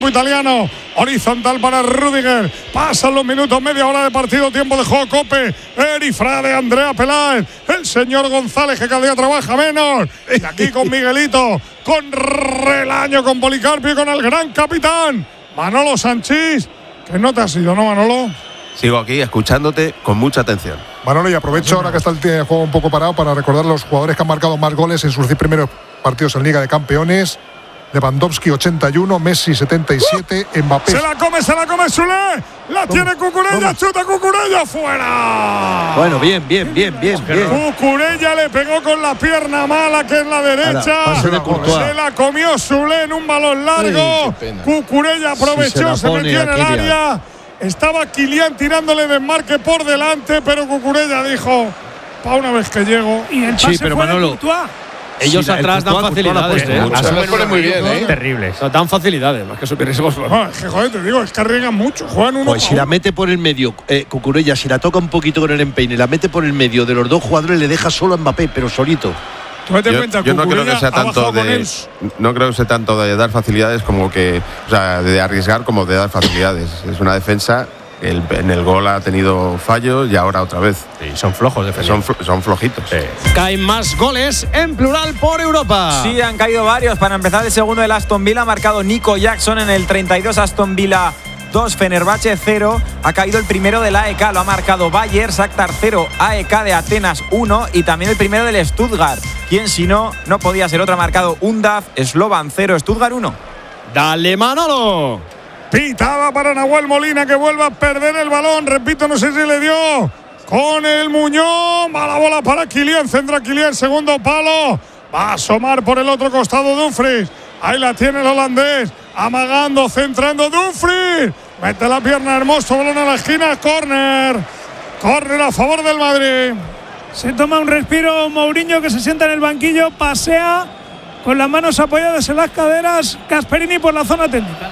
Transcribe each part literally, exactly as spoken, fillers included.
italiano, horizontal para Rüdiger, pasan los minutos, media hora de partido, tiempo de juego, Cope, Erifrade, Andrea Peláez, el señor González que cada día trabaja menos, y aquí con Miguelito, con Relaño, con Policarpio y con el gran capitán Manolo Sanchís, que no te has ido, ¿no, Manolo? Sigo aquí escuchándote con mucha atención. Manolo, y aprovecho ahora que está el juego un poco parado para recordar a los jugadores que han marcado más goles en sus primeros partidos en Liga de Campeones. Lewandowski ochenta y uno, Messi setenta y siete, uh, Mbappé. Se la come, se la come Sule, la tiene Cucurella, chuta Cucurella, fuera. Bueno, bien, bien, bien, bien, bien. Cucurella le pegó con la pierna mala, que es la derecha. Ahora, de se la comió Sule en un balón largo. Sí, Cucurella aprovechó, si se, se metió en el área. Estaba Kylian tirándole desmarque por delante, pero Cucurella dijo, para una vez que llego. Y el pase sí, pero fue Manolo, de Courtois. Ellos sí, atrás dan facilidades, ¿eh? Se pone muy bien, ¿eh? Terribles. No, dan facilidades, más que supiésemos. No, es que, joder, te digo, es que arriesgan mucho. Juegan uno. Pues si la mete por el medio, eh, Cucurella, si la toca un poquito con el empeine, la mete por el medio de los dos jugadores, le deja solo a Mbappé, pero solito. Yo, yo no creo que sea tanto de no creo que sea tanto de dar facilidades como que, o sea, de arriesgar como de dar facilidades. Es una defensa. El, en el gol ha tenido fallos y ahora otra vez. Sí, son flojos defensivos. Son, son flojitos. Sí. Caen más goles en plural por Europa. Sí, han caído varios. Para empezar, el segundo del Aston Villa ha marcado Nico Jackson en el treinta y dos. Aston Villa dos, Fenerbahce cero. Ha caído el primero del A E K, lo ha marcado Bayer, Shakhtar cero, A E K de Atenas uno. Y también el primero del Stuttgart. Quien si no, no podía ser otro. Ha marcado Undav, Slovan cero, Stuttgart uno. Dale, Manolo. Pitada para Nahuel Molina, que vuelve a perder el balón. Repito, no sé si le dio con el Muñoz. Mala bola para Kylian, centra Kylian, segundo palo. Va a asomar por el otro costado Dumfries. Ahí la tiene el holandés, amagando, centrando Dumfries. Mete la pierna, hermoso, balón a la esquina, córner. Córner a favor del Madrid. Se toma un respiro Mourinho, que se sienta en el banquillo, pasea con las manos apoyadas en las caderas. Gasperini por la zona técnica.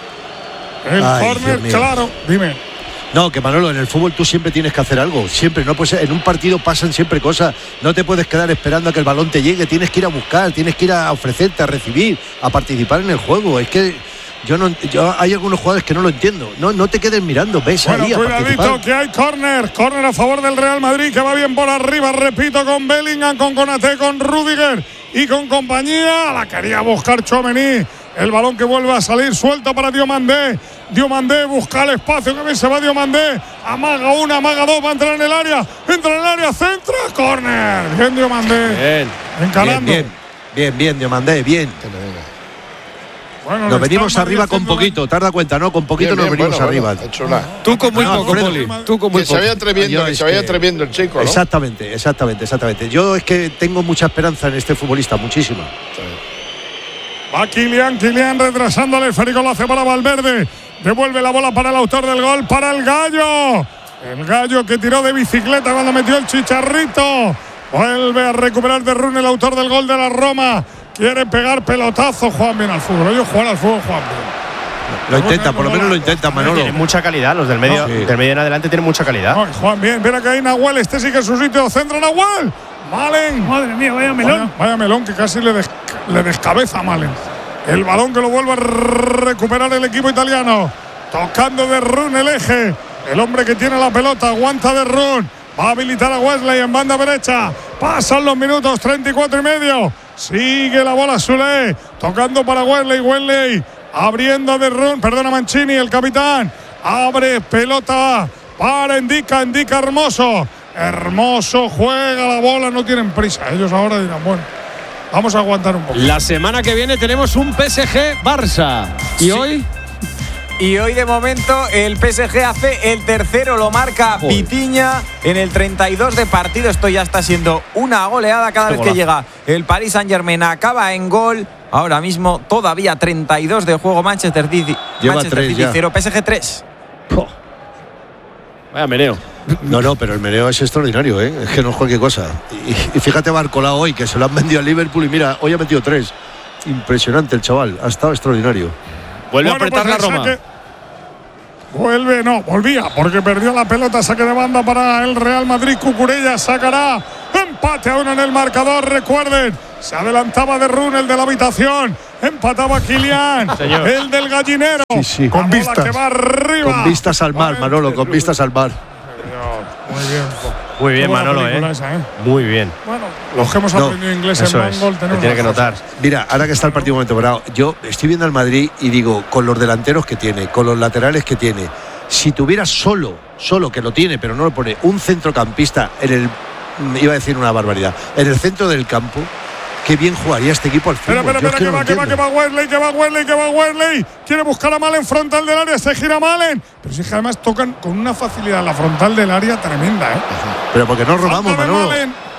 El córner, claro, dime. No, que Manolo, en el fútbol tú siempre tienes que hacer algo, siempre, no puedes, en un partido pasan siempre cosas, no te puedes quedar esperando a que el balón te llegue, tienes que ir a buscar, tienes que ir a ofrecerte, a recibir, a participar en el juego. Es que yo no, yo hay algunos jugadores que no lo entiendo, no, no te quedes mirando, ves bueno, ahí a cuidadito participar. Que hay córner, córner a favor del Real Madrid, que va bien por arriba, repito, con Bellingham, con Konaté, con Rüdiger y con compañía. La quería buscar Tchouaméni. El balón que vuelve a salir suelto para Diomandé. Diomandé busca el espacio, que bien se va Diomandé. Amaga una, amaga dos, va a entrar en el área. Entra en el área, centra, córner. Bien Diomandé. Bien. Encarando. Bien, bien, bien, bien Diomandé, bien. Bueno, nos venimos arriba con poquito, te has dado cuenta, ¿no? Con poquito bien, bien, nos venimos bueno, arriba. Bueno, Tú con muy no, poco, Poli. Tú con muy que poco. Se vaya atreviendo, que se vaya atreviendo el chico, ¿no? Exactamente, exactamente, exactamente. Yo es que tengo mucha esperanza en este futbolista, muchísima. Sí. Va Kylian, Kylian retrasando el esférico, lo hace para Valverde. Devuelve la bola para el autor del gol, para el Gallo. El Gallo que tiró de bicicleta cuando metió el chicharrito. Vuelve a recuperar de Rune, el autor del gol de la Roma. Quiere pegar pelotazo, Juan bien al fútbol. Ellos juegan al fútbol, Juan bien. Lo intenta, por lo menos lo intenta, Manolo. Tienen mucha calidad, los del medio, no, sí. del medio en adelante tienen mucha calidad. No, Juan bien, mira que hay Nahuel, este sí que es su sitio. Centro Nahuel. Malen. Madre mía, vaya melón. Vaya, vaya melón que casi le, des, le descabeza a Malen. El balón que lo vuelve a recuperar el equipo italiano. Tocando de Rune el eje. El hombre que tiene la pelota, aguanta de Rune. Va a habilitar a Wesley en banda derecha. Pasan los minutos, treinta y cuatro y medio. Sigue la bola Sule. Tocando para Wesley. Wesley abriendo de Rune. Perdona Mancini, el capitán. Abre pelota para Indica. Indica Hermoso. Hermoso juega la bola. No tienen prisa. Ellos ahora dirán, bueno, vamos a aguantar un poco. La semana que viene tenemos un P S G Barça. ¿Y sí. hoy? Y hoy de momento el P S G hace el tercero, lo marca Vitinha en el treinta y dos de partido. Esto ya está siendo una goleada cada vez que llega el Paris Saint-Germain. Acaba en gol. Ahora mismo todavía treinta y dos de juego. Manchester City, Manchester City cero, P S G tres. Oh. Vaya meneo. No, no, pero el meneo es extraordinario, ¿eh? Es que no es cualquier cosa. Y, y fíjate Barcola hoy, que se lo han vendido al Liverpool y mira, hoy ha metido tres. Impresionante el chaval, ha estado extraordinario. Vuelve bueno, a apretar pues la Roma. Saque. Vuelve, no, volvía, porque perdió la pelota. Saque de banda para el Real Madrid. Cucurella sacará empate a uno en el marcador. Recuerden, se adelantaba de Rune, el de la habitación. Empataba Kylian, el del gallinero. Sí, sí. Con vistas. Que va arriba. Con vistas al mar, Manolo, con vistas al mar. Muy bien. Muy bien, Manolo, ¿eh? Esa, ¿eh? Muy bien. Bueno, los que hemos No, aprendido inglés en Eso es. Mangol tenemos. Tiene que notar. Mira, ahora que está el partido un momento parado, yo estoy viendo al Madrid y digo, con los delanteros que tiene, con los laterales que tiene, si tuviera solo, solo que lo tiene, pero no lo pone, un centrocampista en el, iba a decir una barbaridad, en el centro del campo, qué bien jugaría este equipo al fútbol. Espera, espera, espera, que, va, que va, que va Wesley, que va Wesley, que va Wesley. Quiere buscar a Malen frontal del área, se gira Malen. Pero si es que además tocan con una facilidad la frontal del área tremenda, ¿eh? Pero porque no robamos, Manolo.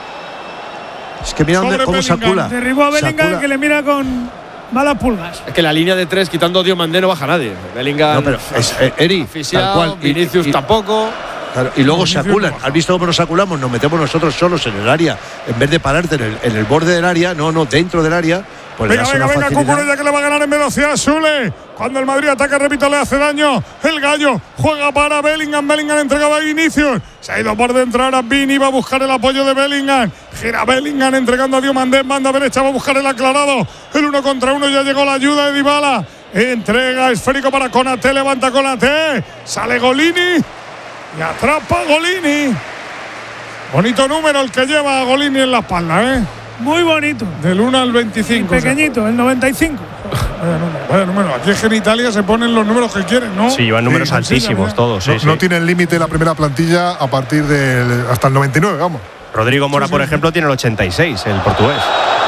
Es que mira dónde, cómo sacula. Derribó a Bellingham, que le mira con malas pulgas. Es que la línea de tres, quitando a Diomandé, no baja nadie. Bellingham. No, pero es, eh, Eri, tal cual. Vinicius y, y, tampoco. Claro, y luego se aculan. ¿Has visto cómo nos aculamos? Nos metemos nosotros solos en el área. En vez de pararte en el, en el borde del área, no, no, dentro del área. Pues venga, venga, venga, Cucurella, que le va a ganar en velocidad Sule. Cuando el Madrid ataca, repito, le hace daño. El gallo juega para Bellingham. Bellingham entregaba a Vinicius. Se ha ido por dentro ahora Vini, va a buscar el apoyo de Bellingham. Gira Bellingham entregando a Diomandé. Manda derecha, va a buscar el aclarado. El uno contra uno, ya llegó la ayuda de Dybala. Entrega esférico para Konaté, levanta Konaté. Sale Golini. Y atrapa a Golini. Bonito número el que lleva a Golini en la espalda, ¿eh? Muy bonito. Del uno al veinticinco. Y pequeñito, o sea. El noventa y cinco. Vaya número, vaya número. Aquí es que en Italia se ponen los números que quieren, ¿no? Sí, llevan números sí, altísimos todos. Sí, no, sí. no tienen límite la primera plantilla a partir del hasta el noventa y nueve, vamos. Rodrigo Mora, sí, sí, por ejemplo, tiene el ochenta y seis, el portugués.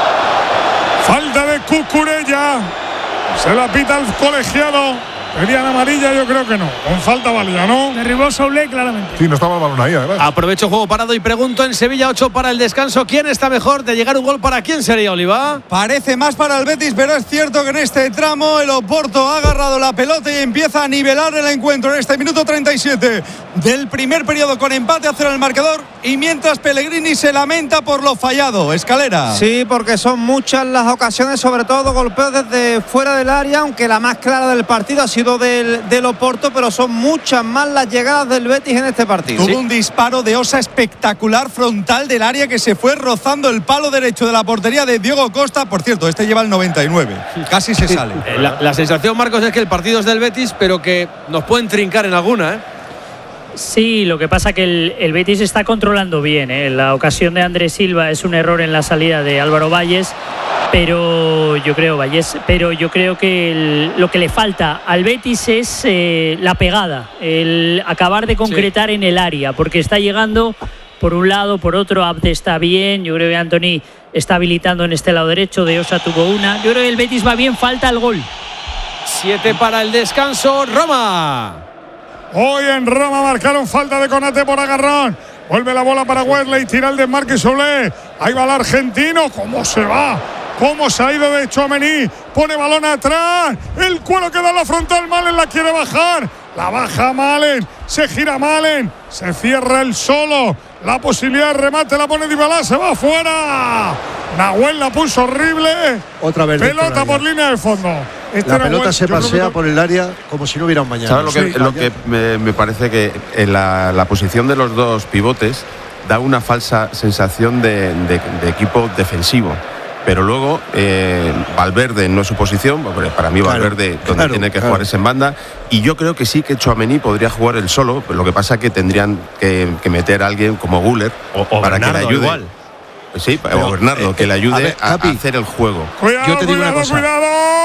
Falta de Cucurella. Se la pita el colegiado. ¿Pedían amarilla? Yo creo que no. Con falta valía, ¿no? Derribó Soule claramente. Sí, no estaba el balón ahí, además. Aprovecho juego parado y pregunto en Sevilla ocho para el descanso. ¿Quién está mejor de llegar un gol? ¿Para quién sería, Oliva? Parece más para el Betis, pero es cierto que en este tramo el Oporto ha agarrado la pelota y empieza a nivelar el encuentro en este minuto treinta y siete del primer periodo con empate a cero en el marcador, y mientras Pellegrini se lamenta por lo fallado. Escalera. Sí, porque son muchas las ocasiones, sobre todo golpeos desde fuera del área, aunque la más clara del partido ha sido Del, del Oporto, pero son muchas más las llegadas del Betis en este partido. Tuvo ¿Sí? un disparo de Osa espectacular frontal del área que se fue rozando el palo derecho de la portería de Diego Costa. Por cierto, este lleva el noventa y nueve. Casi se sale. La, la sensación, Marcos, es que el partido es del Betis, pero que nos pueden trincar en alguna, ¿eh? Sí, lo que pasa que el, el Betis está controlando bien, ¿eh? La ocasión de Andrés Silva es un error en la salida de Álvaro Valles, pero yo creo Valles, pero yo creo que el, lo que le falta al Betis es eh, la pegada, el acabar de concretar sí. en el área, porque está llegando por un lado, por otro. Abde está bien, yo creo que Antony está habilitando en este lado derecho, De Osa tuvo una, yo creo que el Betis va bien, falta el gol. Siete para el descanso, Roma. Hoy en Roma marcaron falta de Konaté por agarrón. Vuelve la bola para Wesley, tira el desmarque Soule. Ahí va el argentino, ¿cómo se va? ¿Cómo se ha ido de Tchouaméni? Pone balón atrás. El cuero que da la frontal, Malen la quiere bajar. La baja Malen, se gira Malen, se cierra el solo. La posibilidad de remate la pone Dybala, se va afuera. Nahuel la puso horrible. Otra vez. Pelota por línea de fondo. Este la pelota buen, se pasea que... por el área como si no hubiera un mañana. ¿Sabes lo que, sí, lo que me, me parece que en la, la posición de los dos pivotes da una falsa sensación de, de, de equipo defensivo? Pero luego eh, Valverde no es su posición, para mí Valverde claro, donde claro, tiene que claro. jugar es en banda, y yo creo que sí que Tchouaméni podría jugar él solo, pero lo que pasa es que tendrían que, que meter a alguien como Güler o, o para Bernardo, que le ayude. Igual. Sí, pero, o Bernardo, eh, que le ayude a, ver, a, a hacer el juego. Cuidado, yo te digo cuidado, una cosa. cuidado.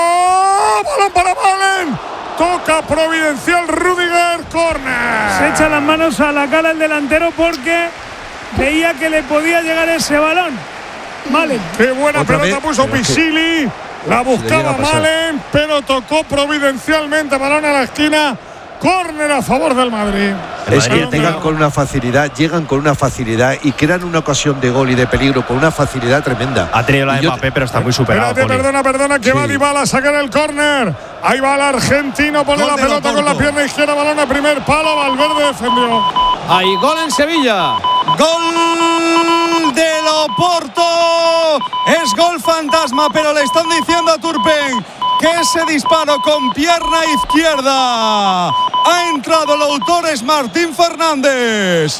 Balón para Malen. Toca providencial Rudiger, córner. Se echa las manos a la cara el delantero porque veía que le podía llegar ese balón. Malen. Qué buena Otra pelota vez, puso Pisili. La buscaba Malen, pero tocó providencialmente balón a la esquina. Córner a favor del Madrid. Es que llegan con una facilidad, llegan con una facilidad y crean una ocasión de gol y de peligro con una facilidad tremenda. Ha tenido la de Mbappé, pero está muy superado. Espérate, perdona, perdona, que sí. va Dybala a sacar el córner. Ahí va el argentino, pone gol la pelota con la pierna izquierda, balón a primer palo, Valverde defendió. Hay gol en Sevilla. Gol del Oporto. Es gol fantasma, pero le están diciendo a Turpen que ese disparo con pierna izquierda ha entrado, el autor es Martín Fernández.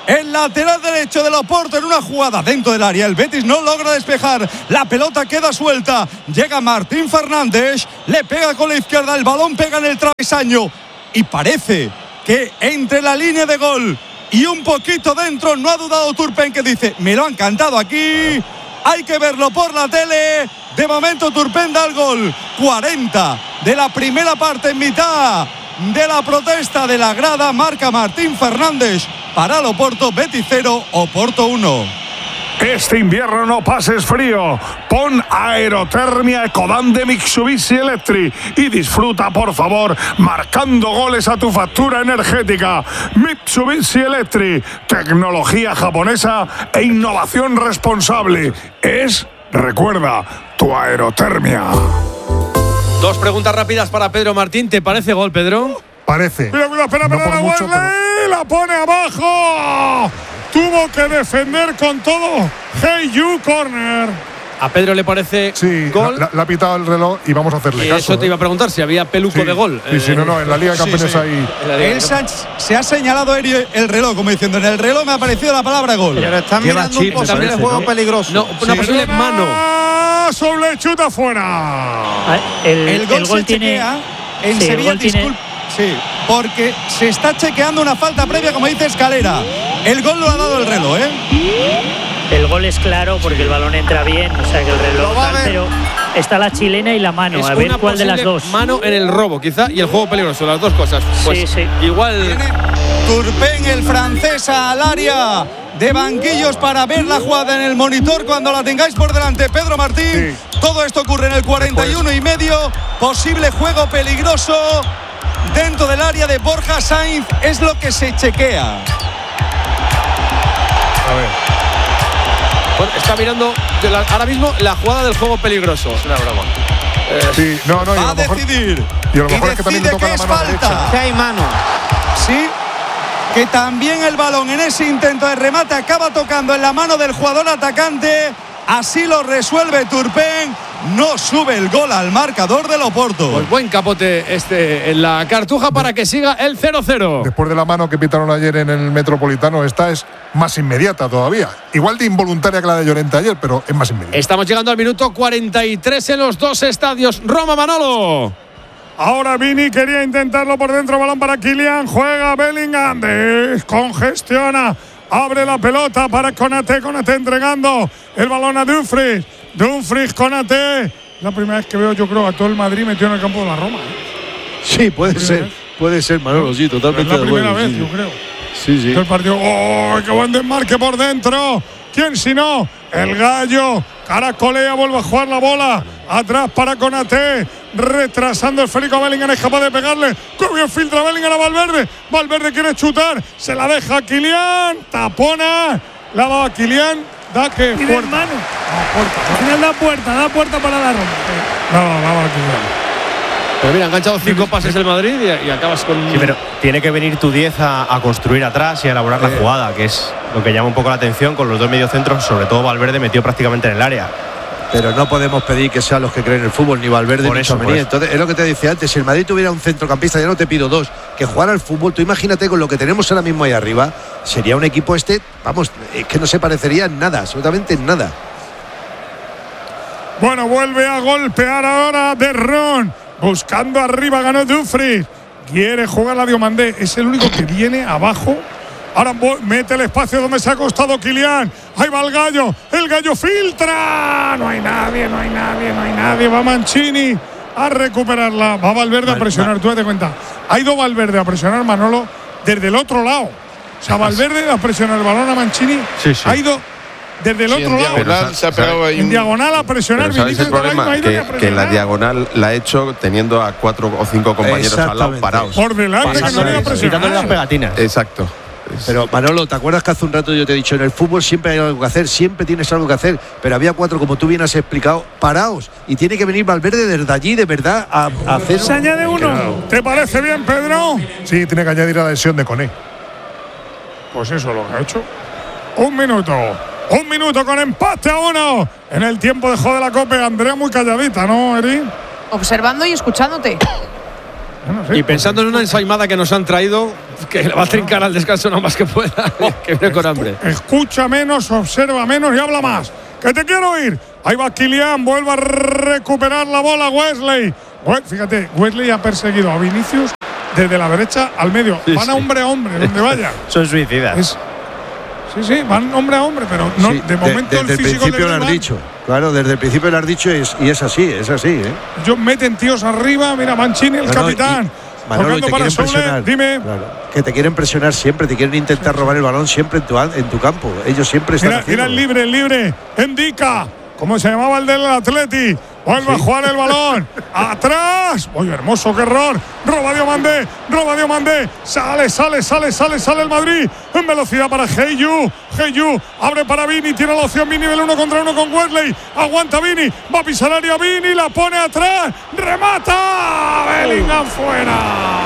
el lateral derecho del Oporto en una jugada dentro del área. El Betis no logra despejar. La pelota queda suelta. Llega Martín Fernández. Le pega con la izquierda. El balón pega en el travesaño. Y parece que entre la línea de gol y un poquito dentro no ha dudado Turpin, que dice: me lo han cantado aquí. Hay que verlo por la tele. De momento Turpin da el gol. cuarenta de la primera parte, en mitad de la protesta de la grada. Marca Martín Fernández para el Oporto. Betis cero, Oporto uno. Este invierno no pases frío. Pon aerotermia Ecodan de Mitsubishi Electric y disfruta, por favor, marcando goles a tu factura energética. Mitsubishi Electric, tecnología japonesa e innovación responsable. Es, recuerda, tu aerotermia. Dos preguntas rápidas para Pedro Martín. ¿Te parece gol, Pedro? Parece. Cuidado, cuidado, espera, no espera, por la mucho, pero... la pone abajo. Tuvo que defender con todo. Hey, you, corner. ¿A Pedro le parece sí, gol? Le ha pitado el reloj y vamos a hacerle y caso. Eso te ¿eh? iba a preguntar, si había peluco sí, de gol. Sí, sí, no, no, en la Liga de Campeones sí, sí. hay… Él se ha, se ha señalado el reloj, como diciendo: en el reloj me ha aparecido la palabra gol. Pero están Lleva mirando un chip, posible parece, juego ¿no? peligroso. No, una Sí. posible mano. Sobre chuta fuera. Ah, El, El gol, el gol se tiene. chequea en sí, el Sevilla, gol tiene- disculpe. Sí, porque se está chequeando una falta previa, como dice Escalera. El gol lo ha dado el reloj, ¿eh? El gol es claro porque el balón entra bien, o sea que el reloj Lo va a tal, ver. pero está la chilena y la mano, Es a ver una cuál de las posible dos. mano en el robo, quizá, y el juego peligroso, las dos cosas. Pues Sí, sí. igual. Tiene Turpin, el francés, al área de banquillos para ver la jugada en el monitor cuando la tengáis por delante. Pedro Martín, Sí. todo esto ocurre en el cuarenta y uno y medio. Posible juego peligroso dentro del área de Borja Sainz, es lo que se chequea. A ver. Bueno, está mirando de la- ahora mismo la jugada del juego peligroso. Es una broma. Eh, Sí, no, no, y Va a a lo mejor, decidir. y a lo mejor es que también le decide toca que la es mano falta. derecha. Que hay mano. Sí, que también el balón en ese intento de remate acaba tocando en la mano del jugador atacante. Así lo resuelve Turpin. No sube el gol al marcador del Oporto. Pues buen capote este en la Cartuja para que siga el cero cero. Después de la mano que pitaron ayer en el Metropolitano, esta es más inmediata todavía. Igual de involuntaria que la de Llorente ayer, pero es más inmediata. Estamos llegando al minuto cuarenta y tres en los dos estadios. Roma, Manolo. Ahora Vini quería intentarlo por dentro, balón para Kylian, juega Bellingham, descongestiona, abre la pelota para Konaté, Konaté entregando el balón a Dumfries, Dumfries, Konaté. La primera vez que veo, yo creo, a todo el Madrid metido en el campo de la Roma. ¿eh? Sí, puede Primera ser. vez. Puede ser, Manolo, sí, Es totalmente la de primera acuerdo. vez, sí, yo sí. creo. Sí, sí. Todo el partido. ¡Oh, qué buen desmarque por dentro! ¿Quién si no? El Gallo. Caracolea, vuelve a jugar la bola. Atrás para Konaté. Retrasando el Federico Bellingham. Es capaz de pegarle. ¡Qué bien filtra Bellingham a Valverde! Valverde quiere chutar. Se la deja a Kylian. Tapona. La ha dado a Kylian. Da que Y de puerta. mano. Ah, puerta. Al final da puerta, da puerta para la Roma. No, no, no, a Kylian. Pero mira, ha enganchado cinco pases el Madrid y, y acabas con. Sí, pero tiene que venir tu diez a, a construir atrás y a elaborar la jugada, que es lo que llama un poco la atención con los dos mediocentros, sobre todo Valverde metido prácticamente en el área. Pero no podemos pedir que sean los que creen en el fútbol, ni Valverde Por ni eso, Tchouaméni. por eso. Entonces, es lo que te decía antes, si el Madrid tuviera un centrocampista, ya no te pido dos, que jugara al fútbol, tú imagínate con lo que tenemos ahora mismo ahí arriba, sería un equipo este, vamos, es que no se parecería en nada, absolutamente en nada. Bueno, vuelve a golpear ahora De Ron. Buscando arriba, ganó Dumfries. Quiere jugar la Diomandé. Es el único que viene abajo. Ahora mete el espacio donde se ha acostado Kylian. Ahí va el Gallo. El Gallo filtra. No hay nadie, no hay nadie, no hay nadie. Va Mancini a recuperarla. Va Valverde a presionar. Tú date cuenta. Ha ido Valverde a presionar, Manolo, desde el otro lado. O sea, Valverde a presionar el balón a Mancini. Sí, sí. Ha ido desde el Sí, otro en lado. diagonal se ha pegado ahí En un- diagonal a presionar. Pero ¿sabéis el Vinicius de la problema? Isla ha ido ni a Que, que la presionar. diagonal la ha hecho teniendo a cuatro o cinco compañeros al lado Exactamente. parados. Por delante, que no Pasándole- iba a presionar. quitándole las pegatinas. Exacto. Pero Manolo, ¿te acuerdas que hace un rato yo te he dicho, en el fútbol siempre hay algo que hacer, siempre tienes algo que hacer, pero había cuatro, como tú bien has explicado, parados, y tiene que venir Valverde desde allí, de verdad, a, a hacer… Se añade uno. ¿Te parece bien, Pedro? Sí, tiene que añadir a la lesión de Koné. Pues eso es lo que ha hecho. Un minuto. Un minuto con empate a uno. En el tiempo de juego de la Copa. Andrea muy calladita, ¿no, Eri? Observando y escuchándote. Bueno, sí, y pensando pues, en una ensaimada que nos han traído, que le va a trincar al descanso nada más que pueda, que viene con hambre. Escucha menos, observa menos y habla más. ¡Que te quiero oír! Ahí va Kylian, vuelve a recuperar la bola Wesley. Bueno, fíjate, Wesley ha perseguido a Vinicius desde la derecha al medio. Sí, van sí. a hombre a hombre, donde vaya. Son suicidas. Es, sí, sí, van hombre a hombre, pero no, sí, de momento de, desde el físico el principio lo has dicho. Claro, desde el principio lo has dicho y es, y es así, es así. ¿eh? Ellos meten tíos arriba, mira, Mancini, el no, capitán. No, y, Manolo, te quieren presionar. Dime. Claro, que te quieren presionar siempre, te quieren intentar sí. robar el balón siempre en tu, en tu campo. Ellos siempre están mira, haciendo. Mira el libre, el libre. Indica. ¿Cómo se llamaba el del Atleti? Vuelve sí. a jugar el balón. ¡Atrás! ¡Oye, hermoso, qué error! Roba Diomandé, roba Diomandé. Sale, sale, sale, sale, sale el Madrid. En velocidad para Heyu. Heyu abre para Vini. Tiene la opción Vini del uno contra uno con Wesley. Aguanta Vini. Va a pisar área Vini. La pone atrás. ¡Remata! Bellingham fuera.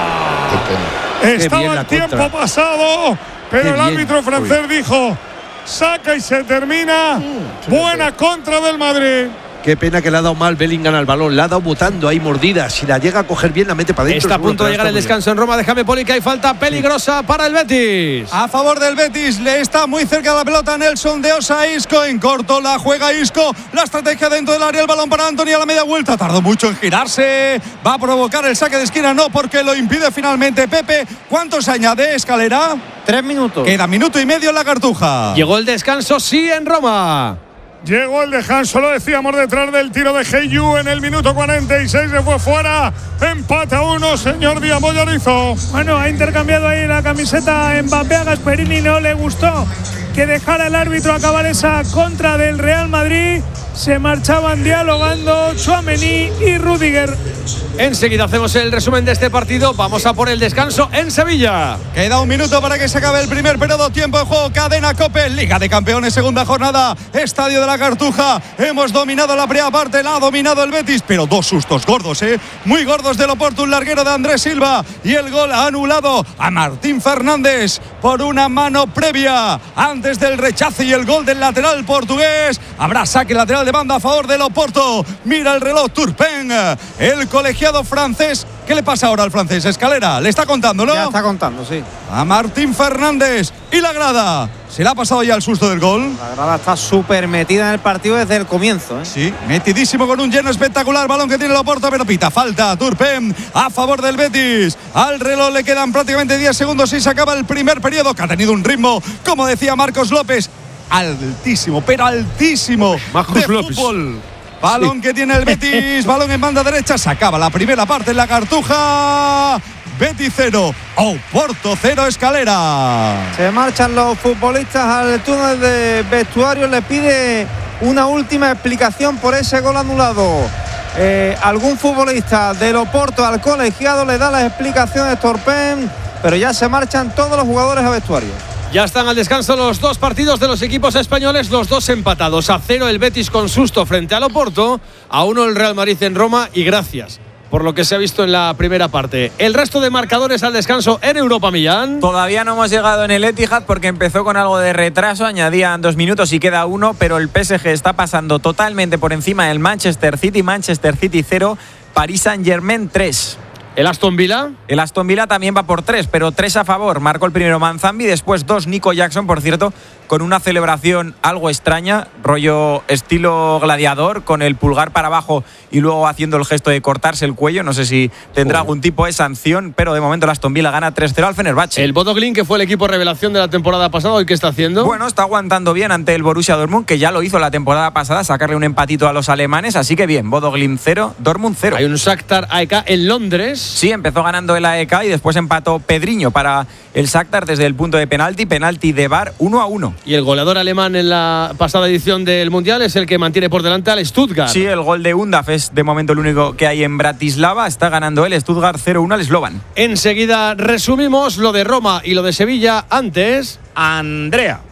Estaba el tiempo contra. pasado. Pero qué el árbitro bien. francés Uy. dijo: saca y se termina. Mm, Buena contra del Madrid. Qué pena que le ha dado mal Bellingham al balón. Le ha dado botando ahí mordida. Si la llega a coger bien, la mete para adentro. Está a punto de llegar el descanso en Roma. Déjame, Poli, que hay falta peligrosa sí. para el Betis. A favor del Betis. Le está muy cerca de la pelota Nelson de Osa. Isco en corto. La juega Isco. La estrategia dentro del área. El balón para Anthony a la media vuelta. Tardó mucho en girarse. Va a provocar el saque de esquina. No, porque lo impide finalmente Pepe. ¿Cuánto se añade, Escalera? Tres minutos. Queda minuto y medio en la Cartuja. Llegó el descanso, sí, en Roma. Llegó el descanso, lo decíamos, detrás del tiro de Heyu en el minuto cuarenta y seis, se fue fuera. Empate a uno, señor Diamollarizo. Bueno, ha intercambiado ahí la camiseta Mbappé. A Gasperini no le gustó que dejara el árbitro acabar esa contra del Real Madrid. Se marchaban dialogando Tchouaméni y Rüdiger. Enseguida hacemos el resumen de este partido. Vamos a por el descanso en Sevilla. Queda un minuto para que se acabe el primer periodo. Tiempo de juego. Cadena COPE. Liga de Campeones, segunda jornada. Estadio de la Cartuja. Hemos dominado la primera parte. La ha dominado el Betis. Pero dos sustos gordos, ¿eh? Muy gordos del Oporto. Un larguero de Andrés Silva. Y el gol ha anulado a Martín Fernández por una mano previa. Antes del rechace y el gol del lateral portugués. Habrá saque lateral de banda a favor del Oporto. Mira el reloj Turpin. El colegiado francés. ¿Qué le pasa ahora al francés? Escalera, le está contando, ¿no? Ya está contando, sí. A Martín Fernández y la grada. ¿Se le ha pasado ya el susto del gol? La grada está súper metida en el partido desde el comienzo, ¿eh? Sí, metidísimo con un lleno espectacular. Balón que tiene el Oporto, pero pita falta. Turpin a favor del Betis. Al reloj le quedan prácticamente diez segundos y se acaba el primer periodo, que ha tenido un ritmo, como decía Marcos López, altísimo, pero altísimo de fútbol. Balón sí. que tiene el Betis, balón en banda derecha. Se acaba la primera parte en la Cartuja. Betis cero, Oporto cero, Escalera. Se marchan los futbolistas al túnel de vestuario. Le pide una última explicación por ese gol anulado. Eh, algún futbolista del Oporto al colegiado le da las explicaciones Turpin, pero ya se marchan todos los jugadores a vestuario. Ya están al descanso los dos partidos de los equipos españoles, los dos empatados. A cero el Betis con susto frente al Oporto, a uno el Real Madrid en Roma, y gracias por lo que se ha visto en la primera parte. El resto de marcadores al descanso en Europa, Millán. Todavía no hemos llegado en el Etihad porque empezó con algo de retraso, añadían dos minutos y queda uno, pero el P S G está pasando totalmente por encima del Manchester City. Manchester City cero, Paris Saint-Germain tres. ¿El Aston Villa? El Aston Villa también va por tres, pero tres a favor. Marcó el primero Manzambi, después dos Nico Jackson, por cierto, con una celebración algo extraña, rollo estilo gladiador, con el pulgar para abajo y luego haciendo el gesto de cortarse el cuello. No sé si tendrá oh. algún tipo de sanción, pero de momento el Aston Villa gana tres cero al Fenerbahce. El Bodo Glimt, que fue el equipo revelación de la temporada pasada, ¿hoy qué está haciendo? Bueno, está aguantando bien ante el Borussia Dortmund, que ya lo hizo la temporada pasada, sacarle un empatito a los alemanes, así que bien, Bodo Glimt cero, Dortmund cero. Hay un Shakhtar A E K en Londres. Sí, empezó ganando el A E K y después empató Pedriño para el Shakhtar desde el punto de penalti, penalti de V A R uno a uno. Y el goleador alemán en la pasada edición del Mundial es el que mantiene por delante al Stuttgart. Sí, el gol de Undaf es de momento el único que hay en Bratislava. Está ganando el Stuttgart cero uno al Slovan. Enseguida resumimos lo de Roma y lo de Sevilla. Antes, Andrea.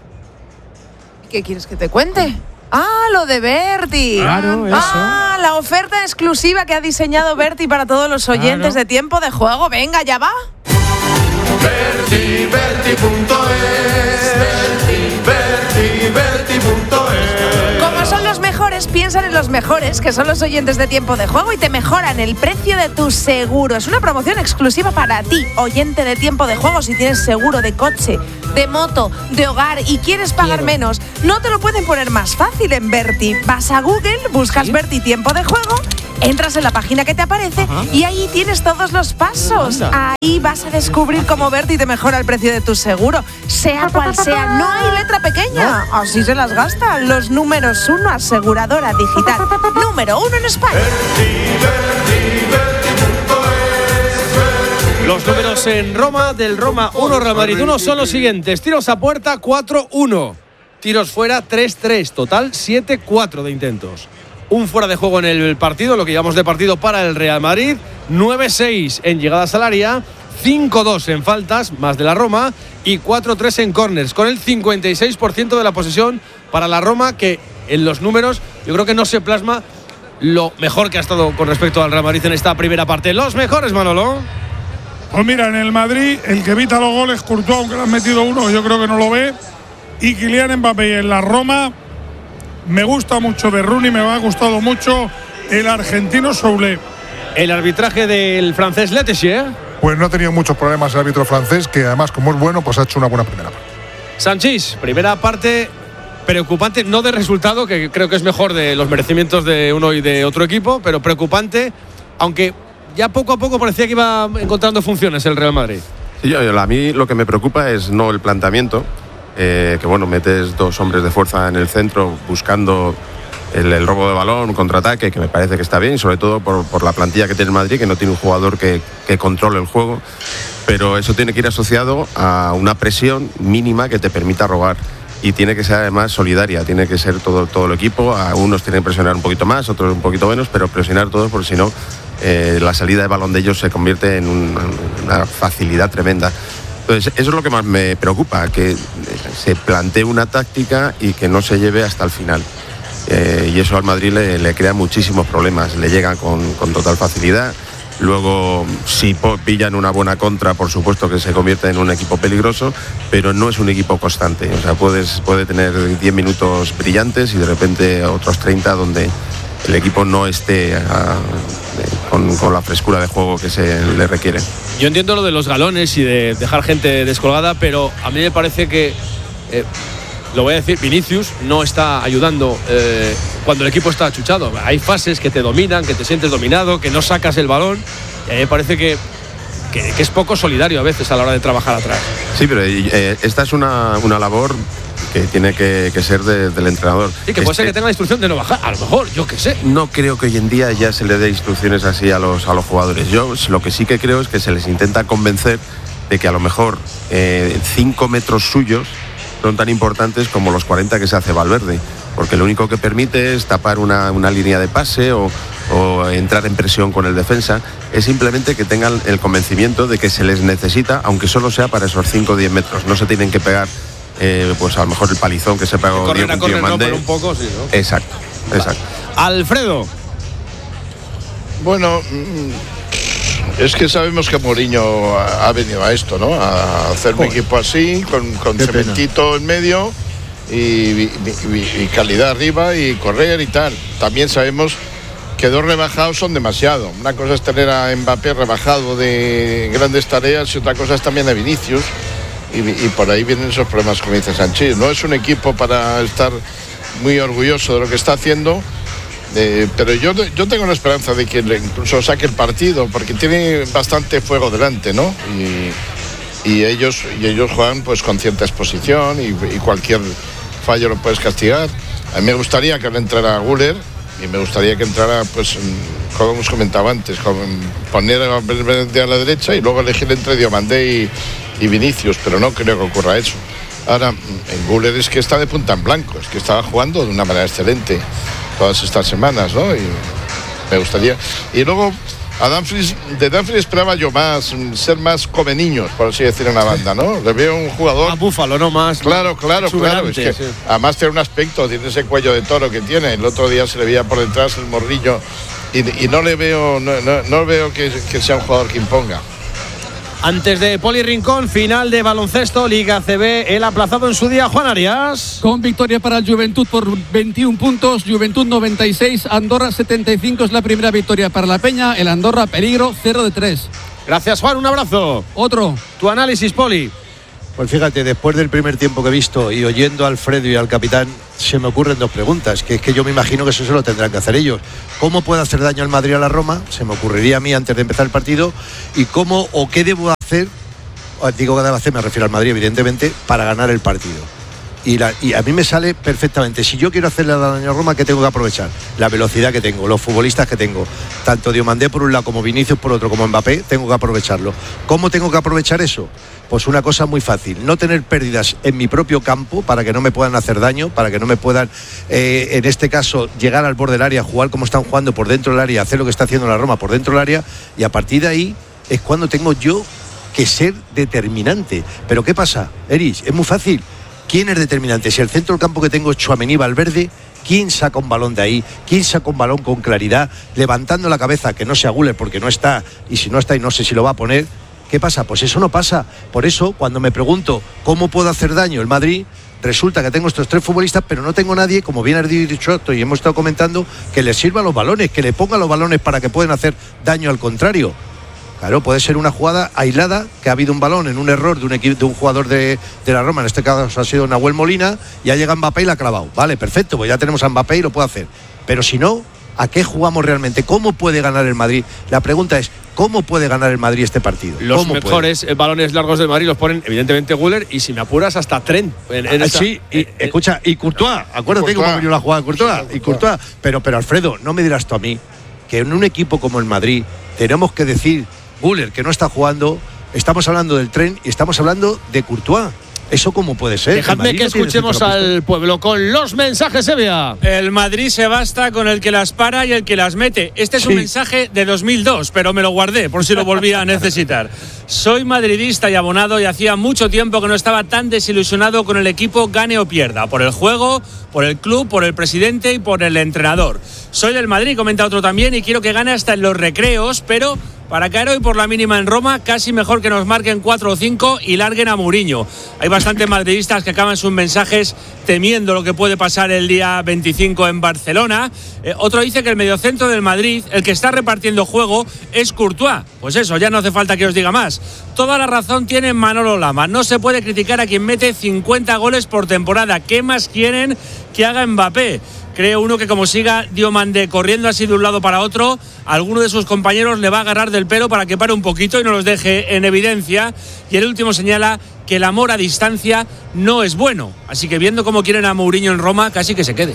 ¿Qué quieres que te cuente? Ah, lo de Berti. Claro, eso. Ah, la oferta exclusiva que ha diseñado Berti para todos los oyentes claro. de Tiempo de Juego. Venga, ya va. Berti, Berti punto es. Berti, Berti, Berti punto es. Como son los mejores piensan en los mejores, que son los oyentes de Tiempo de Juego, y te mejoran el precio de tu seguro. Es una promoción exclusiva para ti, oyente de Tiempo de Juego. Si tienes seguro de coche, de moto, de hogar y quieres pagar Quiero. menos, no te lo pueden poner más fácil en Berti. Vas a Google, buscas ¿Sí? Berti Tiempo de Juego, entras en la página que te aparece Ajá. y ahí tienes todos los pasos. Anda. Ahí vas a descubrir cómo Berti te mejora el precio de tu seguro, sea cual sea. No hay letra pequeña. ¿No? Así se las gasta. Los números uno, aseguradora digital. Número uno en España. Los números en Roma, del Roma uno, Real Madrid uno, son los siguientes. Tiros a puerta cuatro uno. Tiros fuera tres tres. Total siete cuatro de intentos. Un fuera de juego en el partido, lo que llamamos de partido para el Real Madrid. nueve seis en llegadas al área, cinco dos en faltas, más de la Roma, y cuatro tres en corners, con el cincuenta y seis por ciento de la posesión para la Roma, que en los números yo creo que no se plasma lo mejor que ha estado con respecto al Real Madrid en esta primera parte. Los mejores, Manolo. Pues mira, en el Madrid, el que evita los goles, Courtois, aunque le han metido uno, yo creo que no lo ve, y Kylian Mbappé. Y en la Roma me gusta mucho de Rooney, me ha gustado mucho el argentino Soulé. El arbitraje del francés Letessier. Pues no ha tenido muchos problemas el árbitro francés, que además, como es bueno, pues ha hecho una buena primera parte. Sanchís, primera parte preocupante, no de resultado, que creo que es mejor de los merecimientos de uno y de otro equipo, pero preocupante, aunque ya poco a poco parecía que iba encontrando funciones el Real Madrid. Sí, yo, a mí lo que me preocupa es no el planteamiento, eh, que bueno, metes dos hombres de fuerza en el centro buscando el, el robo de balón, contraataque, que me parece que está bien, y sobre todo por, por la plantilla que tiene el Madrid, que no tiene un jugador que, que controle el juego, pero eso tiene que ir asociado a una presión mínima que te permita robar. Y tiene que ser además solidaria, tiene que ser todo, todo el equipo. A unos tienen que presionar un poquito más, otros un poquito menos, pero presionar todos, porque si no, eh, la salida de balón de ellos se convierte en un, una facilidad tremenda. Entonces, eso es lo que más me preocupa, que se plantee una táctica y que no se lleve hasta el final. Eh, y eso al Madrid le, le crea muchísimos problemas, le llegan con, con total facilidad. Luego, si pillan una buena contra, por supuesto que se convierte en un equipo peligroso, pero no es un equipo constante. O sea, puedes, puede tener diez minutos brillantes y de repente otros treinta donde el equipo no esté a, con, con la frescura de juego que se le requiere. Yo entiendo lo de los galones y de dejar gente descolgada, pero a mí me parece que, eh, lo voy a decir, Vinicius no está ayudando eh, cuando el equipo está achuchado. Hay fases que te dominan, que te sientes dominado, que no sacas el balón. Y a mí me parece que, que, que es poco solidario a veces a la hora de trabajar atrás. Sí, pero eh, esta es una, una labor que tiene que, que ser de, del entrenador. Y que puede este, ser que tenga la instrucción de no bajar, a lo mejor, yo qué sé. No creo que hoy en día ya se le dé instrucciones así a los, a los jugadores. Yo lo que sí que creo es que se les intenta convencer de que a lo mejor eh, cinco metros suyos son tan importantes como los cuarenta que se hace Valverde, porque lo único que permite es tapar una, una línea de pase o, o entrar en presión con el defensa. Es simplemente que tengan el convencimiento de que se les necesita, aunque solo sea para esos cinco o diez metros. No se tienen que pegar, eh, pues a lo mejor el palizón que se pegó Diego Diomandé. No, un poco, sí, ¿no? Exacto, exacto. Alfredo. Bueno, es que sabemos que Mourinho ha venido a esto, ¿no? A hacer un equipo así, con, con cementito en medio y, y, y, y calidad arriba y correr y tal. También sabemos que dos rebajados son demasiado. Una cosa es tener a Mbappé rebajado de grandes tareas y otra cosa es también a Vinicius. Y, y por ahí vienen esos problemas, como dice Sanchís. No es un equipo para estar muy orgulloso de lo que está haciendo. Eh, pero yo, yo tengo la esperanza de que incluso saque el partido, porque tiene bastante fuego delante, ¿no? Y, y, ellos, y ellos juegan pues con cierta exposición y, y cualquier fallo lo puedes castigar. A mí me gustaría que le entrara Güler y me gustaría que entrara, pues, como hemos comentado antes, con poner a Valverde a la derecha y luego elegir entre Diomandé y, y Vinicius, pero no creo que ocurra eso. Ahora, en Güler es que está de punta en blanco, es que estaba jugando de una manera excelente todas estas semanas, ¿no? Y me gustaría. Y luego, a Dumfries, de Dumfries esperaba yo más, ser más come niños, por así decir, en la banda, ¿no? Le veo un jugador. A Búfalo, no más. Claro, claro, claro. Es que sí. Además tiene un aspecto, tiene ese cuello de toro que tiene. El otro día se le veía por detrás el morrillo y, y no le veo, no, no, no veo que, que sea un jugador que imponga. Antes de Poli Rincón, final de baloncesto, Liga C B, el aplazado en su día, Juan Arias. Con victoria para el Juventud por veintiún puntos, Juventud noventa y seis, Andorra setenta y cinco, es la primera victoria para la Peña, el Andorra peligro cero de tres. Gracias, Juan, un abrazo. Otro. Tu análisis, Poli. Pues fíjate, después del primer tiempo que he visto y oyendo a Alfredo y al capitán, se me ocurren dos preguntas, que es que yo me imagino que eso se lo tendrán que hacer ellos. ¿Cómo puede hacer daño el Madrid a la Roma? Se me ocurriría a mí antes de empezar el partido. ¿Y cómo o qué debo hacer? Digo que debo hacer, me refiero al Madrid, evidentemente, para ganar el partido. Y, la, y a mí me sale perfectamente. Si yo quiero hacerle daño a Roma, ¿qué tengo que aprovechar? La velocidad que tengo, los futbolistas que tengo. Tanto Diomandé por un lado como Vinicius por otro, como Mbappé, tengo que aprovecharlo. ¿Cómo tengo que aprovechar eso? Pues una cosa muy fácil, no tener pérdidas en mi propio campo para que no me puedan hacer daño, para que no me puedan, eh, en este caso, llegar al borde del área, jugar como están jugando por dentro del área, hacer lo que está haciendo la Roma por dentro del área, y a partir de ahí es cuando tengo yo que ser determinante. Pero ¿qué pasa, Eris? Es muy fácil. ¿Quién es determinante? Si el centro del campo que tengo es Tchouaméni, Valverde, ¿quién saca un balón de ahí? ¿Quién saca un balón con claridad, levantando la cabeza, que no sea Güler porque no está, y si no está y no sé si lo va a poner? ¿Qué pasa? Pues eso no pasa. Por eso, cuando me pregunto cómo puedo hacer daño el Madrid, resulta que tengo estos tres futbolistas, pero no tengo nadie, como bien has dicho y hemos estado comentando, que les sirva los balones, que le ponga los balones para que puedan hacer daño al contrario. Claro, puede ser una jugada aislada, que ha habido un balón en un error de un, equipo, de un jugador de, de la Roma, en este caso ha sido Nahuel Molina, y ha llegado Mbappé y la ha clavado. Vale, perfecto, pues ya tenemos a Mbappé y lo puede hacer. Pero si no, ¿a qué jugamos realmente? ¿Cómo puede ganar el Madrid? La pregunta es, ¿cómo puede ganar el Madrid este partido? Los mejores puede? balones largos del Madrid los ponen, evidentemente, Güler, y si me apuras, hasta Trent. En, en ah, esta, sí, y, eh, escucha, y Courtois, acuérdate cómo vino la jugada de Courtois, y Courtois. Pero, pero Alfredo, no me dirás tú a mí que en un equipo como el Madrid tenemos que decir, Güler, que no está jugando, estamos hablando del Trent y estamos hablando de Courtois. ¿Eso cómo puede ser? Dejadme que escuchemos al pueblo con los mensajes, Sevilla. El Madrid se basta con el que las para y el que las mete. Este es sí. un mensaje de dos mil dos, pero me lo guardé por si lo volvía a necesitar. Soy madridista y abonado y hacía mucho tiempo que no estaba tan desilusionado con el equipo, gane o pierda. Por el juego, por el club, por el presidente y por el entrenador. Soy del Madrid, comenta otro también, y quiero que gane hasta en los recreos, pero para caer hoy por la mínima en Roma, casi mejor que nos marquen cuatro o cinco y larguen a Mourinho. Hay bastantes madridistas que acaban sus mensajes temiendo lo que puede pasar el día veinticinco en Barcelona. Eh, otro dice que el mediocentro del Madrid, el que está repartiendo juego, es Courtois. Pues eso, ya no hace falta que os diga más. Toda la razón tiene Manolo Lama. No se puede criticar a quien mete cincuenta goles por temporada. ¿Qué más quieren que haga Mbappé? Cree uno que como siga Diomandé corriendo así de un lado para otro, alguno de sus compañeros le va a agarrar del pelo para que pare un poquito y no los deje en evidencia. Y el último señala que el amor a distancia no es bueno. Así que viendo cómo quieren a Mourinho en Roma, casi que se quede.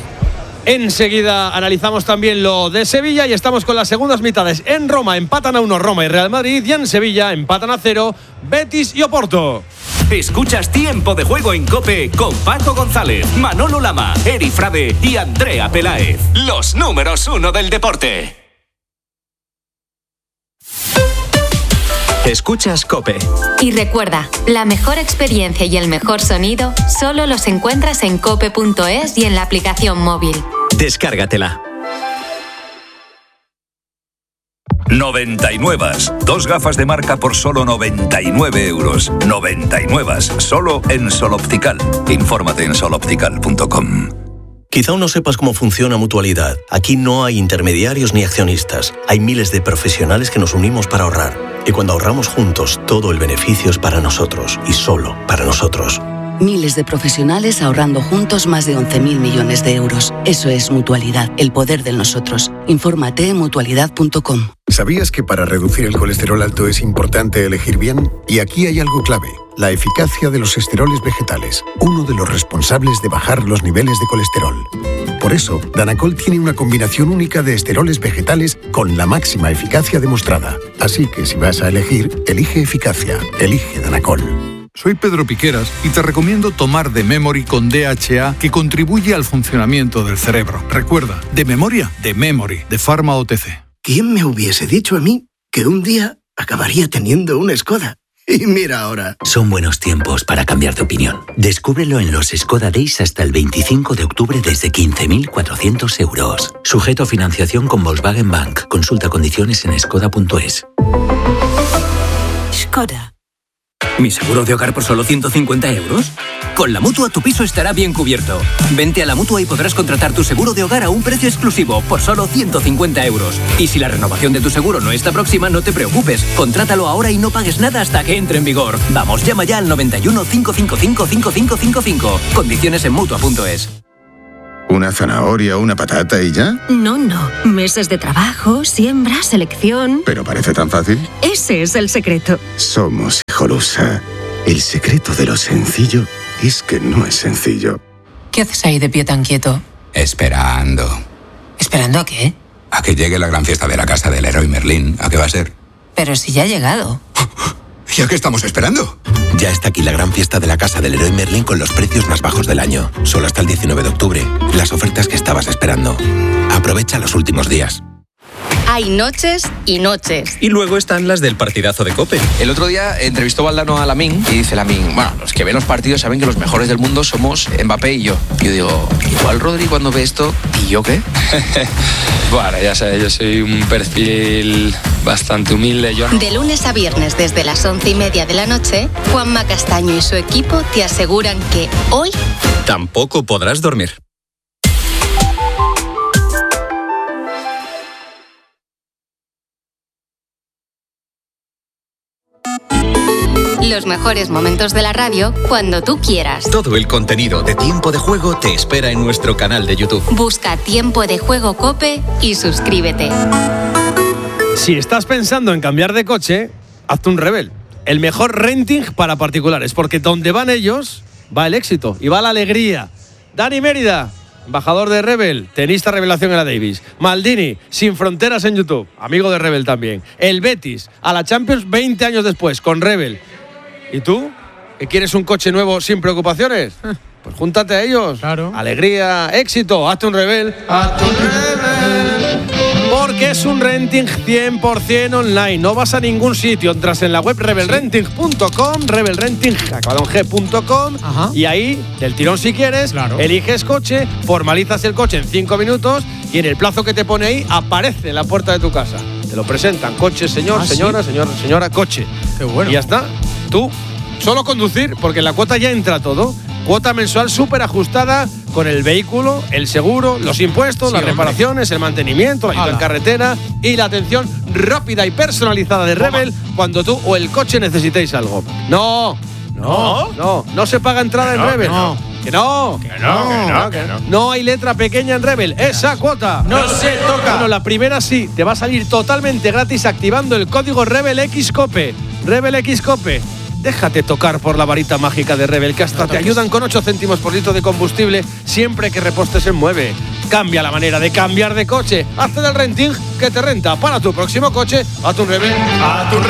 Enseguida analizamos también lo de Sevilla y estamos con las segundas mitades. En Roma empatan a uno Roma y Real Madrid, y en Sevilla empatan a cero Betis y Oporto. Escuchas Tiempo de Juego en COPE con Paco González, Manolo Lama, Eri Frade y Andrea Peláez. Los números uno del deporte. Escuchas COPE. Y recuerda, la mejor experiencia y el mejor sonido solo los encuentras en cope punto es y en la aplicación móvil. Descárgatela. noventa y nueve. Dos gafas de marca por solo noventa y nueve euros. noventa y nueve. Solo en Sol Optical. Infórmate en sol optical punto com. Quizá aún no sepas cómo funciona Mutualidad. Aquí no hay intermediarios ni accionistas. Hay miles de profesionales que nos unimos para ahorrar. Y cuando ahorramos juntos, todo el beneficio es para nosotros y solo para nosotros. Miles de profesionales ahorrando juntos más de once mil millones de euros. Eso es Mutualidad, el poder de nosotros. Infórmate en mutualidad punto com. ¿Sabías que para reducir el colesterol alto es importante elegir bien? Y aquí hay algo clave: la eficacia de los esteroles vegetales, uno de los responsables de bajar los niveles de colesterol. Por eso, Danacol tiene una combinación única de esteroles vegetales con la máxima eficacia demostrada. Así que si vas a elegir, elige eficacia. Elige Danacol. Soy Pedro Piqueras y te recomiendo tomar The Memory con D H A, que contribuye al funcionamiento del cerebro. Recuerda, de memoria, The Memory, de Pharma O T C. ¿Quién me hubiese dicho a mí que un día acabaría teniendo una Skoda? Y mira ahora. Son buenos tiempos para cambiar de opinión. Descúbrelo en los Skoda Days hasta el veinticinco de octubre desde quince mil cuatrocientos euros. Sujeto a financiación con Volkswagen Bank. Consulta condiciones en skoda punto es. Skoda. ¿Mi seguro de hogar por solo ciento cincuenta euros? Con la Mutua tu piso estará bien cubierto. Vente a la Mutua y podrás contratar tu seguro de hogar a un precio exclusivo por solo ciento cincuenta euros. Y si la renovación de tu seguro no está próxima, no te preocupes. Contrátalo ahora y no pagues nada hasta que entre en vigor. Vamos, llama ya al noventa y uno, cinco cinco cinco, cinco cinco cinco cinco. Condiciones en Mutua punto es. ¿Una zanahoria, una patata y ya? No, no. Meses de trabajo, siembra, selección. ¿Pero parece tan fácil? Ese es el secreto. Somos Hijolusa. El secreto de lo sencillo es que no es sencillo. ¿Qué haces ahí de pie tan quieto? Esperando. ¿Esperando a qué? A que llegue la gran fiesta de la casa del Leroy Merlin. ¿A qué va a ser? Pero si ya ha llegado. ¿Y a qué estamos esperando? Ya está aquí la gran fiesta de la casa del Leroy Merlin con los precios más bajos del año. Solo hasta el diecinueve de octubre. Las ofertas que estabas esperando. Aprovecha los últimos días. Hay noches y noches. Y luego están las del partidazo de COPE. El otro día entrevistó Valdano a Lamine y dice Lamine, bueno, los que ven los partidos saben que los mejores del mundo somos Mbappé y yo. Yo digo, igual Rodri cuando ve esto, ¿y yo qué? Bueno, ya sabes, yo soy un perfil bastante humilde. Yo no... De lunes a viernes desde las once y media de la noche, Juanma Castaño y su equipo te aseguran que hoy tampoco podrás dormir. Los mejores momentos de la radio cuando tú quieras. Todo el contenido de Tiempo de Juego te espera en nuestro canal de YouTube. Busca Tiempo de Juego COPE y suscríbete. Si estás pensando en cambiar de coche, hazte un Rebel. El mejor renting para particulares, porque donde van ellos, va el éxito y va la alegría. Dani Mérida, embajador de Rebel, tenista revelación en la Davis. Maldini, sin fronteras en YouTube, amigo de Rebel también. El Betis, a la Champions veinte años después, con Rebel. ¿Y tú? ¿Que quieres un coche nuevo sin preocupaciones? Pues júntate a ellos. Claro. Alegría, éxito, hazte un Rebel. Hazte un Rebel. Porque es un renting cien por ciento online. No vas a ningún sitio. Entras en la web rebel renting punto com, rebel renting punto com, y ahí, del tirón si quieres, claro, eliges coche, formalizas el coche en cinco minutos y en el plazo que te pone ahí aparece en la puerta de tu casa. Te lo presentan. Coche, señor, ¿Ah, señora, sí? señor, señora, coche. Qué bueno. Y ya está. Tú, solo conducir, porque en la cuota ya entra todo. Cuota mensual súper ajustada con el vehículo, el seguro, los impuestos, sí, las hombre. reparaciones, el mantenimiento, la ayuda en carretera y la atención rápida y personalizada de Rebel Toma. cuando tú o el coche necesitéis algo. No, no, no, no, no se paga entrada que en no, Rebel. No. Que no, que no, que no, que no. No hay letra pequeña en Rebel. Esa cuota no se toca. Bueno, la primera sí, te va a salir totalmente gratis activando el código Rebel X COPE. Rebel X COPE. Déjate tocar por la varita mágica de Rebel, que hasta te ayudan con ocho céntimos por litro de combustible siempre que repostes en Mueve. Cambia la manera de cambiar de coche. Hazte del renting que te renta. Para tu próximo coche, a tu Rebel. A tu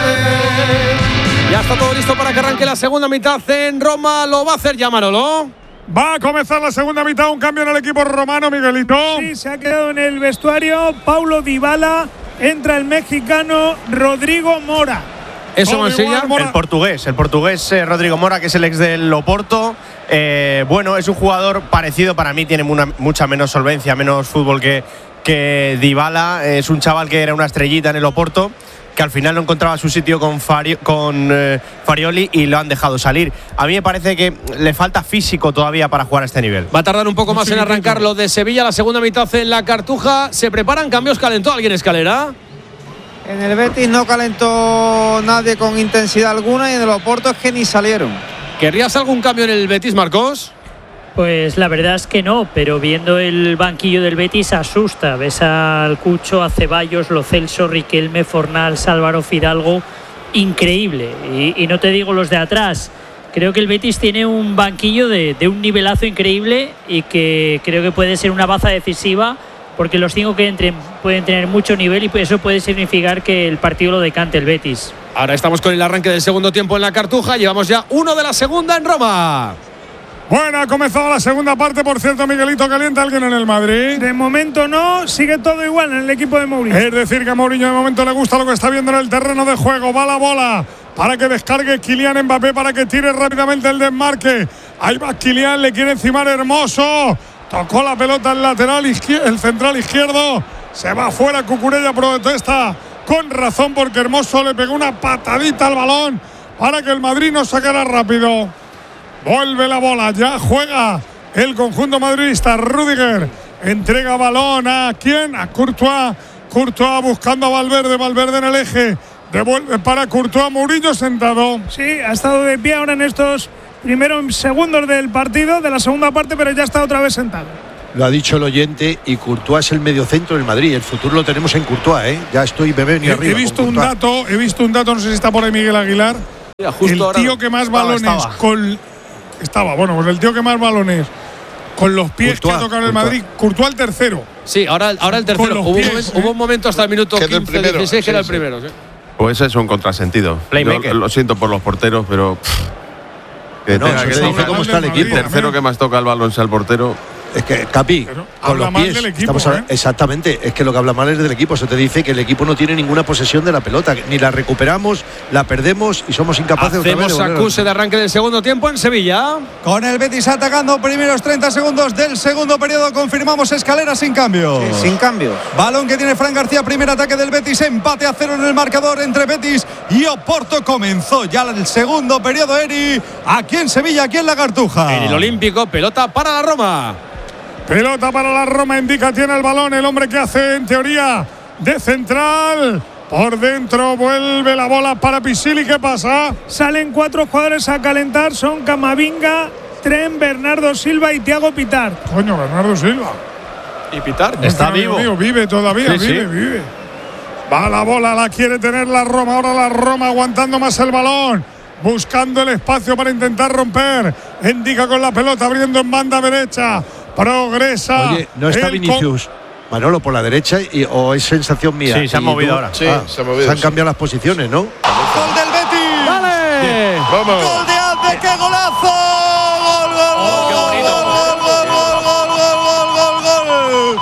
Rebel. Ya está todo listo para que arranque la segunda mitad en Roma. Lo va a hacer ya Manolo. Va a comenzar la segunda mitad, un cambio en el equipo romano, Miguelito. Sí, se ha quedado en el vestuario Paulo Dybala. Entra el mexicano Rodrigo Mora. Eso me enseña el portugués, el portugués eh, Rodrigo Mora, que es el ex del Oporto. Eh, bueno, es un jugador parecido, para mí tiene una, mucha menos solvencia, menos fútbol que, que Dybala. Es un chaval que era una estrellita en el Oporto, que al final no encontraba su sitio con, Fari, con eh, Farioli y lo han dejado salir. A mí me parece que le falta físico todavía para jugar a este nivel. Va a tardar un poco más en arrancar lo de Sevilla, la segunda mitad en la Cartuja. ¿Se preparan cambios? ¿Calentó alguien escalera? En el Betis no calentó nadie con intensidad alguna y en el Oporto es que ni salieron. ¿Querrías algún cambio en el Betis, Marcos? Pues la verdad es que no, pero viendo el banquillo del Betis asusta. Ves al Cucho, a Ceballos, Lo Celso, Riquelme, Fornals, Álvaro Fidalgo. Increíble. Y, y no te digo los de atrás. Creo que el Betis tiene un banquillo de, de un nivelazo increíble y que creo que puede ser una baza decisiva, porque los cinco que entren pueden tener mucho nivel y eso puede significar que el partido lo decante el Betis. Ahora estamos con el arranque del segundo tiempo en la Cartuja. Llevamos ya uno de la segunda en Roma. Bueno, ha comenzado la segunda parte. Por cierto, Miguelito, ¿calienta alguien en el Madrid? De momento no, sigue todo igual en el equipo de Mourinho. Es decir, que a Mourinho de momento le gusta lo que está viendo en el terreno de juego. Va la bola para que descargue Kylian Mbappé, para que tire rápidamente el desmarque. Ahí va Kylian, le quiere encimar Hermoso. Tocó la pelota el lateral izquierdo, el central izquierdo. Se va fuera, Cucurella protesta con razón, porque Hermoso le pegó una patadita al balón para que el Madrid no sacara rápido. Vuelve la bola, ya juega el conjunto madridista. Rüdiger entrega balón a ¿quién? A Courtois. Courtois buscando a Valverde, Valverde en el eje. Devuelve para Courtois, Mourinho sentado. Sí, ha estado de pie ahora en estos primeros segundos del partido, de la segunda parte, pero ya está otra vez sentado. Lo ha dicho el oyente, y Courtois es el mediocentro del Madrid. El futuro lo tenemos en Courtois, ¿eh? Ya estoy, me ven y he, arriba. He visto un dato, he visto un dato, no sé si está por ahí Miguel Aguilar. Mira, justo el tío ahora, que más estaba, balones estaba. con estaba, bueno, pues el tío que más balones con los pies Courtois, que ha tocado en el Courtois. Madrid, Courtois el tercero. Sí, ahora, ahora el tercero. Hubo, pies, un momento, ¿eh? hubo un momento hasta el minuto Que era el quince, primero, dieciséis que sí, era el sí. primero. ¿Sí? Pues es un contrasentido. Playmaker. Yo lo siento por los porteros, pero pff, que No, tenga eso que te dice tocar- cómo está el y equipo. el tercero que más toca el balón sea el portero. Es que, Capi, Pero con habla los mal pies. del equipo, estamos a- ¿eh? Exactamente, es que lo que habla mal es del equipo. Se te dice que el equipo no tiene ninguna posesión de la pelota, ni la recuperamos, la perdemos y somos incapaces otra vez Hacemos de volver a- acuse de arranque del segundo tiempo en Sevilla. Con el Betis atacando primeros treinta segundos del segundo periodo, confirmamos Escalera sin cambio. Sí, sin cambio. Balón que tiene Fran García, primer ataque del Betis, empate a cero en el marcador entre Betis y Oporto. Comenzó ya el segundo periodo, Eri, aquí en Sevilla, aquí en la Cartuja. En el Olímpico, pelota para la Roma. Pelota para la Roma, indica, tiene el balón el hombre que hace en teoría de central. Por dentro vuelve la bola para Pisili. ¿Qué pasa? Salen cuatro jugadores a calentar, son Camavinga, Tren, Bernardo Silva y Thiago Pitar. Coño, Bernardo Silva. ¿Y Pitar? Está Amigo vivo. mío, vive todavía, Sí, vive, sí. vive. Va la bola, la quiere tener la Roma. Ahora la Roma aguantando más el balón, buscando el espacio para intentar romper. Indica con la pelota, abriendo en banda derecha. Progresa. Oye, no está el Vinicius. Manolo por la derecha y, o es sensación mía. Sí, se han Y movido tú- ahora. Sí, Ah, se ha movido, Se han sí. cambiado las posiciones, ¿no? Gol del Betis. ¡Dale! ¡Vamos! Gol de Alde, qué golazo. Gol, gol, gol, gol, gol, gol, gol, gol, gol, gol, gol,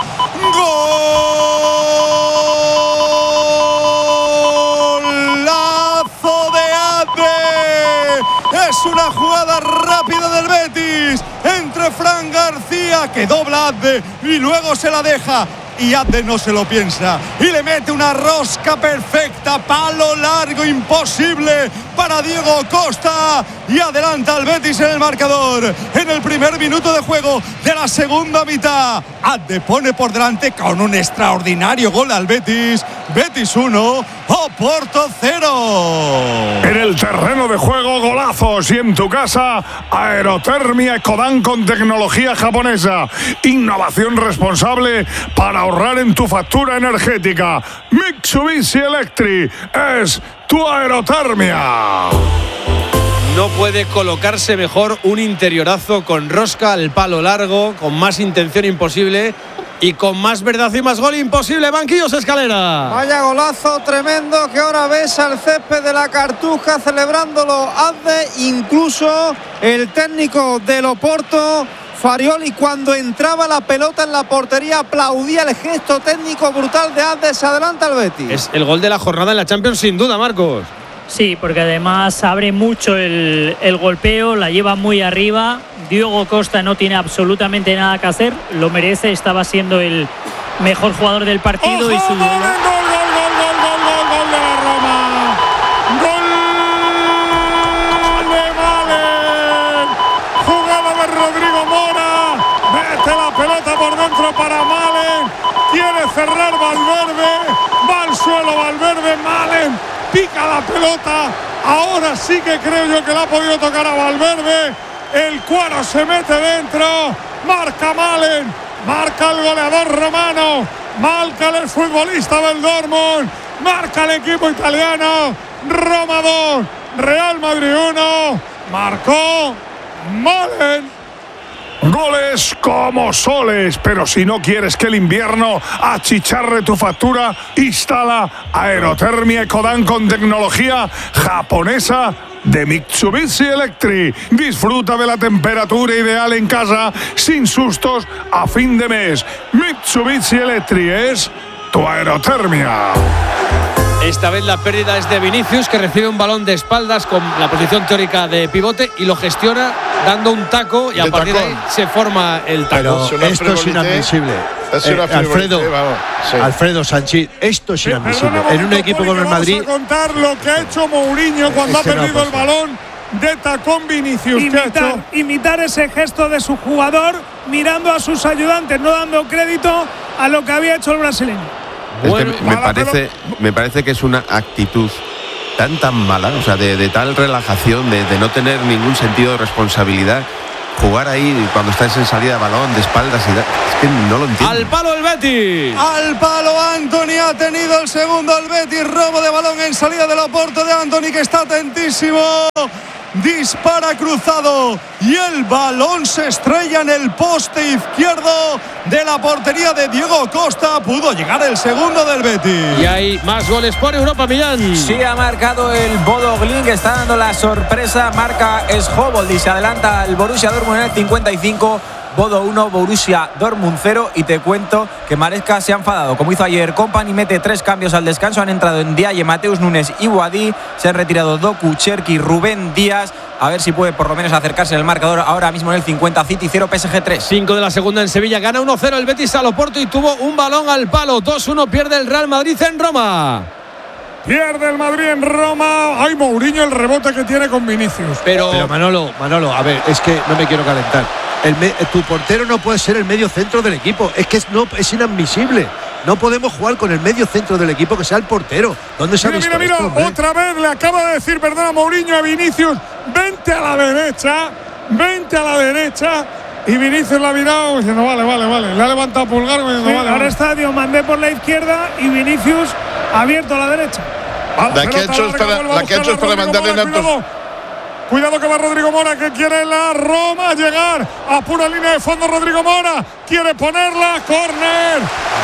gol. Golazo de Alde. Es una jugada rápida del Betis entre Fran García, que dobla a Abde y luego se la deja. Y Abde no se lo piensa y le mete una rosca perfecta, palo largo imposible para Diego Costa, y adelanta al Betis en el marcador en el primer minuto de juego de la segunda mitad. Abde pone por delante con un extraordinario gol al Betis. Betis uno, Oporto cero. En el terreno de juego, golazos, y en tu casa, Aerotermia Ecodan con tecnología japonesa. Innovación responsable para ahorrar en tu factura energética. Mitsubishi Electric es tu aerotermia. No puede colocarse mejor un interiorazo con rosca al palo largo, con más intención imposible y con más verdad y más gol imposible. Banquillos, Escalera. Vaya golazo tremendo que ahora ves al césped de la Cartuja celebrándolo Abde, incluso el técnico del Oporto, Farioli, cuando entraba la pelota en la portería aplaudía el gesto técnico brutal de Abde. Se adelanta el Betis. Es el gol de la jornada en la Champions sin duda, Marcos. Sí, porque además abre mucho el, el golpeo, la lleva muy arriba. Diego Costa no tiene absolutamente nada que hacer, lo merece, estaba siendo el mejor jugador del partido. ¡Ojo, y su gol, gol, gol, gol, gol, gol, gol, gol de la Roma! ¡Gol de Malen! Jugada de Rodrigo Mora, mete la pelota por dentro para Malen, quiere cerrar Valverde, va al suelo Valverde, Malen pica la pelota, ahora sí que creo yo que la ha podido tocar a Valverde, el cuero se mete dentro, marca Malen, marca el goleador romano, marca el futbolista del Dortmund, marca el equipo italiano. Roma dos, Real Madrid uno, marcó Malen. Goles como soles, pero si no quieres que el invierno achicharre tu factura, instala Aerotermia Ecodan con tecnología japonesa de Mitsubishi Electric. Disfruta de la temperatura ideal en casa sin sustos a fin de mes. Mitsubishi Electric es tu aerotermia. Esta vez la pérdida es de Vinicius, que recibe un balón de espaldas con la posición teórica de pivote y lo gestiona dando un taco, y a De partir de tacón. ahí se forma el taco. Pero Es una esto es frivolité. inadmisible. Eh, Alfredo, sí. Alfredo Sanchís, esto es inadmisible. En un equipo como el Madrid. Vamos a contar lo que ha hecho Mourinho cuando es que ha perdido no el balón de tacón Vinicius. Imitar, imitar ese gesto de su jugador, mirando a sus ayudantes, no dando crédito a lo que había hecho el brasileño. Es Bueno, que me parece, me parece que es una actitud tan tan mala, o sea, de, de tal relajación, de, de no tener ningún sentido de responsabilidad. Jugar ahí cuando estás en salida de balón, de espaldas y da, es que no lo entiendo. Al palo el Betis. Al palo Antony ha tenido el segundo el Betis. Robo de balón en salida del Oporto de Antony, que está atentísimo. Dispara cruzado y el balón se estrella en el poste izquierdo de la portería de Diego Costa. Pudo llegar el segundo del Betis. Y hay más goles por Europa, Millán. Sí, ha marcado el Bodo Glimt, que está dando la sorpresa. Marca Schobold y se adelanta al Borussia Dortmund en el cincuenta y cinco. Bodo uno, Borussia Dortmund cero. Y te cuento que Maresca se ha enfadado, como hizo ayer Kompany. Mete tres cambios al descanso. Han entrado en Ndiaye, Mateus Nunes y Boadí. Se han retirado Doku, Cherki, Rubén Díaz. A ver si puede por lo menos acercarse en el marcador ahora mismo en el cincuenta. City cero, P S G tres. cinco de la segunda en Sevilla. Gana uno cero el Betis al Oporto y tuvo un balón al palo. dos uno pierde el Real Madrid en Roma. Pierde el Madrid en Roma. Ay, Mourinho, el rebote que tiene con Vinicius. Pero, Pero Manolo, Manolo, a ver, es que no me quiero calentar. El me, tu portero no puede ser el medio centro del equipo. Es que es, no, es inadmisible. No podemos jugar con el medio centro del equipo que sea el portero. ¿Dónde se ha visto Mira, mira, esto, mira, otra vez le acaba de decir, perdona, Mourinho a Vinicius, vente a la derecha, vente a la derecha. Y Vinicius la ha mirado diciendo, vale, vale, vale. Le ha levantado pulgar diciendo, Sí, vale. ahora vale. está Diomandé por la izquierda y Vinicius abierto a la derecha. Vale, La que ha hecho es para, la que ha hecho es para mandarle en altos. Cuidado que va Rodrigo Mora, que quiere la Roma llegar a pura línea de fondo. Rodrigo Mora quiere ponerla, córner.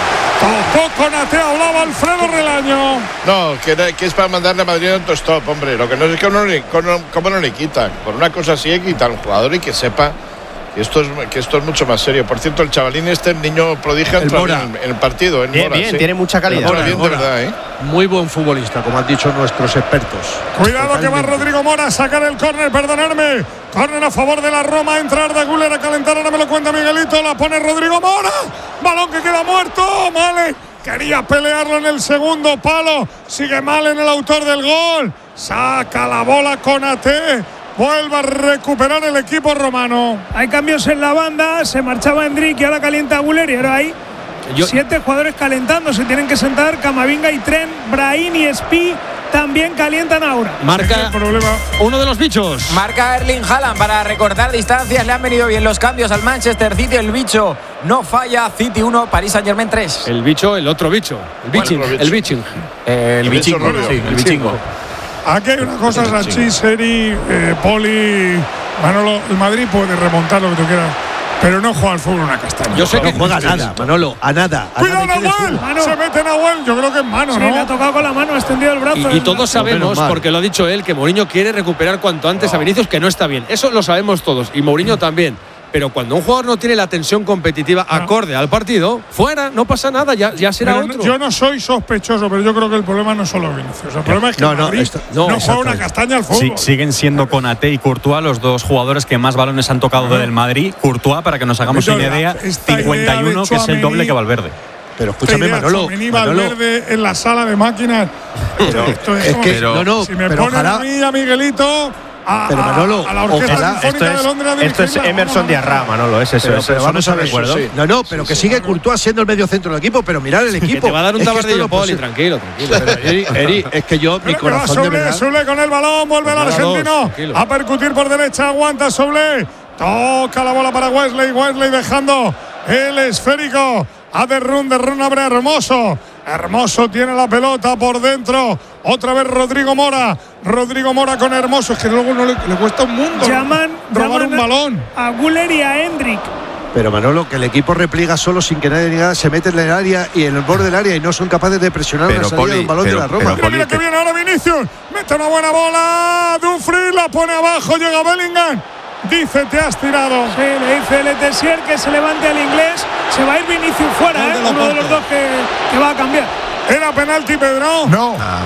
Tocó con Ate, hablaba Alfredo Relaño. No, que, que es para mandarle a Madrid en stop, hombre. Lo que no es que uno, cómo no le quitan. Por una cosa así hay que quitar a un jugador y que sepa que esto es, que esto es mucho más serio. Por cierto, el chavalín este, el niño prodigio, entró en el, en el partido. En bien, Mora, bien, sí. tiene mucha calidad. Mora, bien, de verdad, ¿eh? Muy buen futbolista, como han dicho nuestros expertos. Cuidado Totalmente. que va Rodrigo Mora a sacar el córner, perdonadme. Córner a favor de la Roma, entrar de Güler a calentar, ahora me lo cuenta Miguelito, la pone Rodrigo Mora. Balón que queda muerto, Male. Quería pelearlo en el segundo palo. Sigue mal en el autor del gol. Saca la bola con Ate. Vuelve a recuperar el equipo romano. Hay cambios en la banda. Se marchaba Endrick y ahora calienta Güler. Y ahora hay Yo... siete jugadores calentando. Se tienen que sentar Camavinga y Trent, Brahim y Spi. También calientan ahora. Marca uno de los bichos. Marca Erling Haaland para recortar distancias. Le han venido bien los cambios al Manchester City. El bicho no falla. City uno, Paris Saint Germain tres. El bicho, el otro bicho. El biching. Bueno, el biching. El, el bichingo. Sí, el bichingo. Aquí hay una cosa, Sanchís, Seri, eh, Poli, Manolo. El Madrid puede remontar lo que tú quieras, pero no juega al fútbol una castaña. Yo sé no que juega a nada, Manolo, a nada. A ¡Cuidado, nada Nahuel! Se mete Nahuel, yo creo que es mano, sí, ¿no? le ha tocado con la mano, ha extendido el brazo. Y, y todos sabemos, porque lo ha dicho él, que Mourinho quiere recuperar cuanto antes no. a Vinicius, que no está bien. Eso lo sabemos todos, y Mourinho también. Pero cuando un jugador no tiene la tensión competitiva no. acorde al partido, fuera, no pasa nada, ya, ya será pero otro. No, yo no soy sospechoso, pero yo creo que el problema no es solo Vinicius. El problema es que no, Madrid no, esto, no, no juega una castaña al fútbol. Sí, siguen siendo Konaté y Courtois los dos jugadores que más balones han tocado del Madrid. Courtois, para que nos hagamos una idea, cincuenta y uno, que es el doble que Valverde. Pero escúchame, Manolo, Manolo. Valverde en la sala de máquinas. Pero, esto es, es que, pero, no, no, si me pero ponen ojalá, a mí, a Miguelito… A, pero Manolo, a la Orquesta ojalá, Sinfónica esto es, de Londres esto es Emerson Diarra, Manolo, es eso. Pero, es pero eso vamos no a ver, recuerdo. sí. No, no, pero sí, que sí, sigue sí, Courtois siendo el medio centro del equipo, pero mirar el equipo. Que te va a dar un tabardillo, es Poli, tranquilo, tranquilo. Pero, Eri, Eri, es que yo, mi corazón Soble, de verdad… Soble con el balón, vuelve el argentino dos, a percutir por derecha, aguanta Soble, toca la bola para Wesley, Wesley dejando el esférico a De Run, De Run abre Hermoso. Hermoso tiene la pelota por dentro. Otra vez Rodrigo Mora. Rodrigo Mora con Hermoso. Es que luego no le, le cuesta un mundo llaman, robar llaman un balón. A Güler y a Endrick. Pero Manolo, que el equipo repliega solo sin que nadie ni nada, se mete en el área y en el borde del área y no son capaces de presionar pero la salida Poli, de un balón pero, de la Roma. Mira, mira, mira que viene ahora Vinicius. Mete una buena bola. Dumfries la pone abajo. Llega Bellingham. Dice, te has tirado. Sí, le dice Letessier que se levante al inglés. Se va a ir Vinicius fuera, ¿eh? Uno de los dos que, que va a cambiar. ¿Era penalti, Pedro? No. Ah.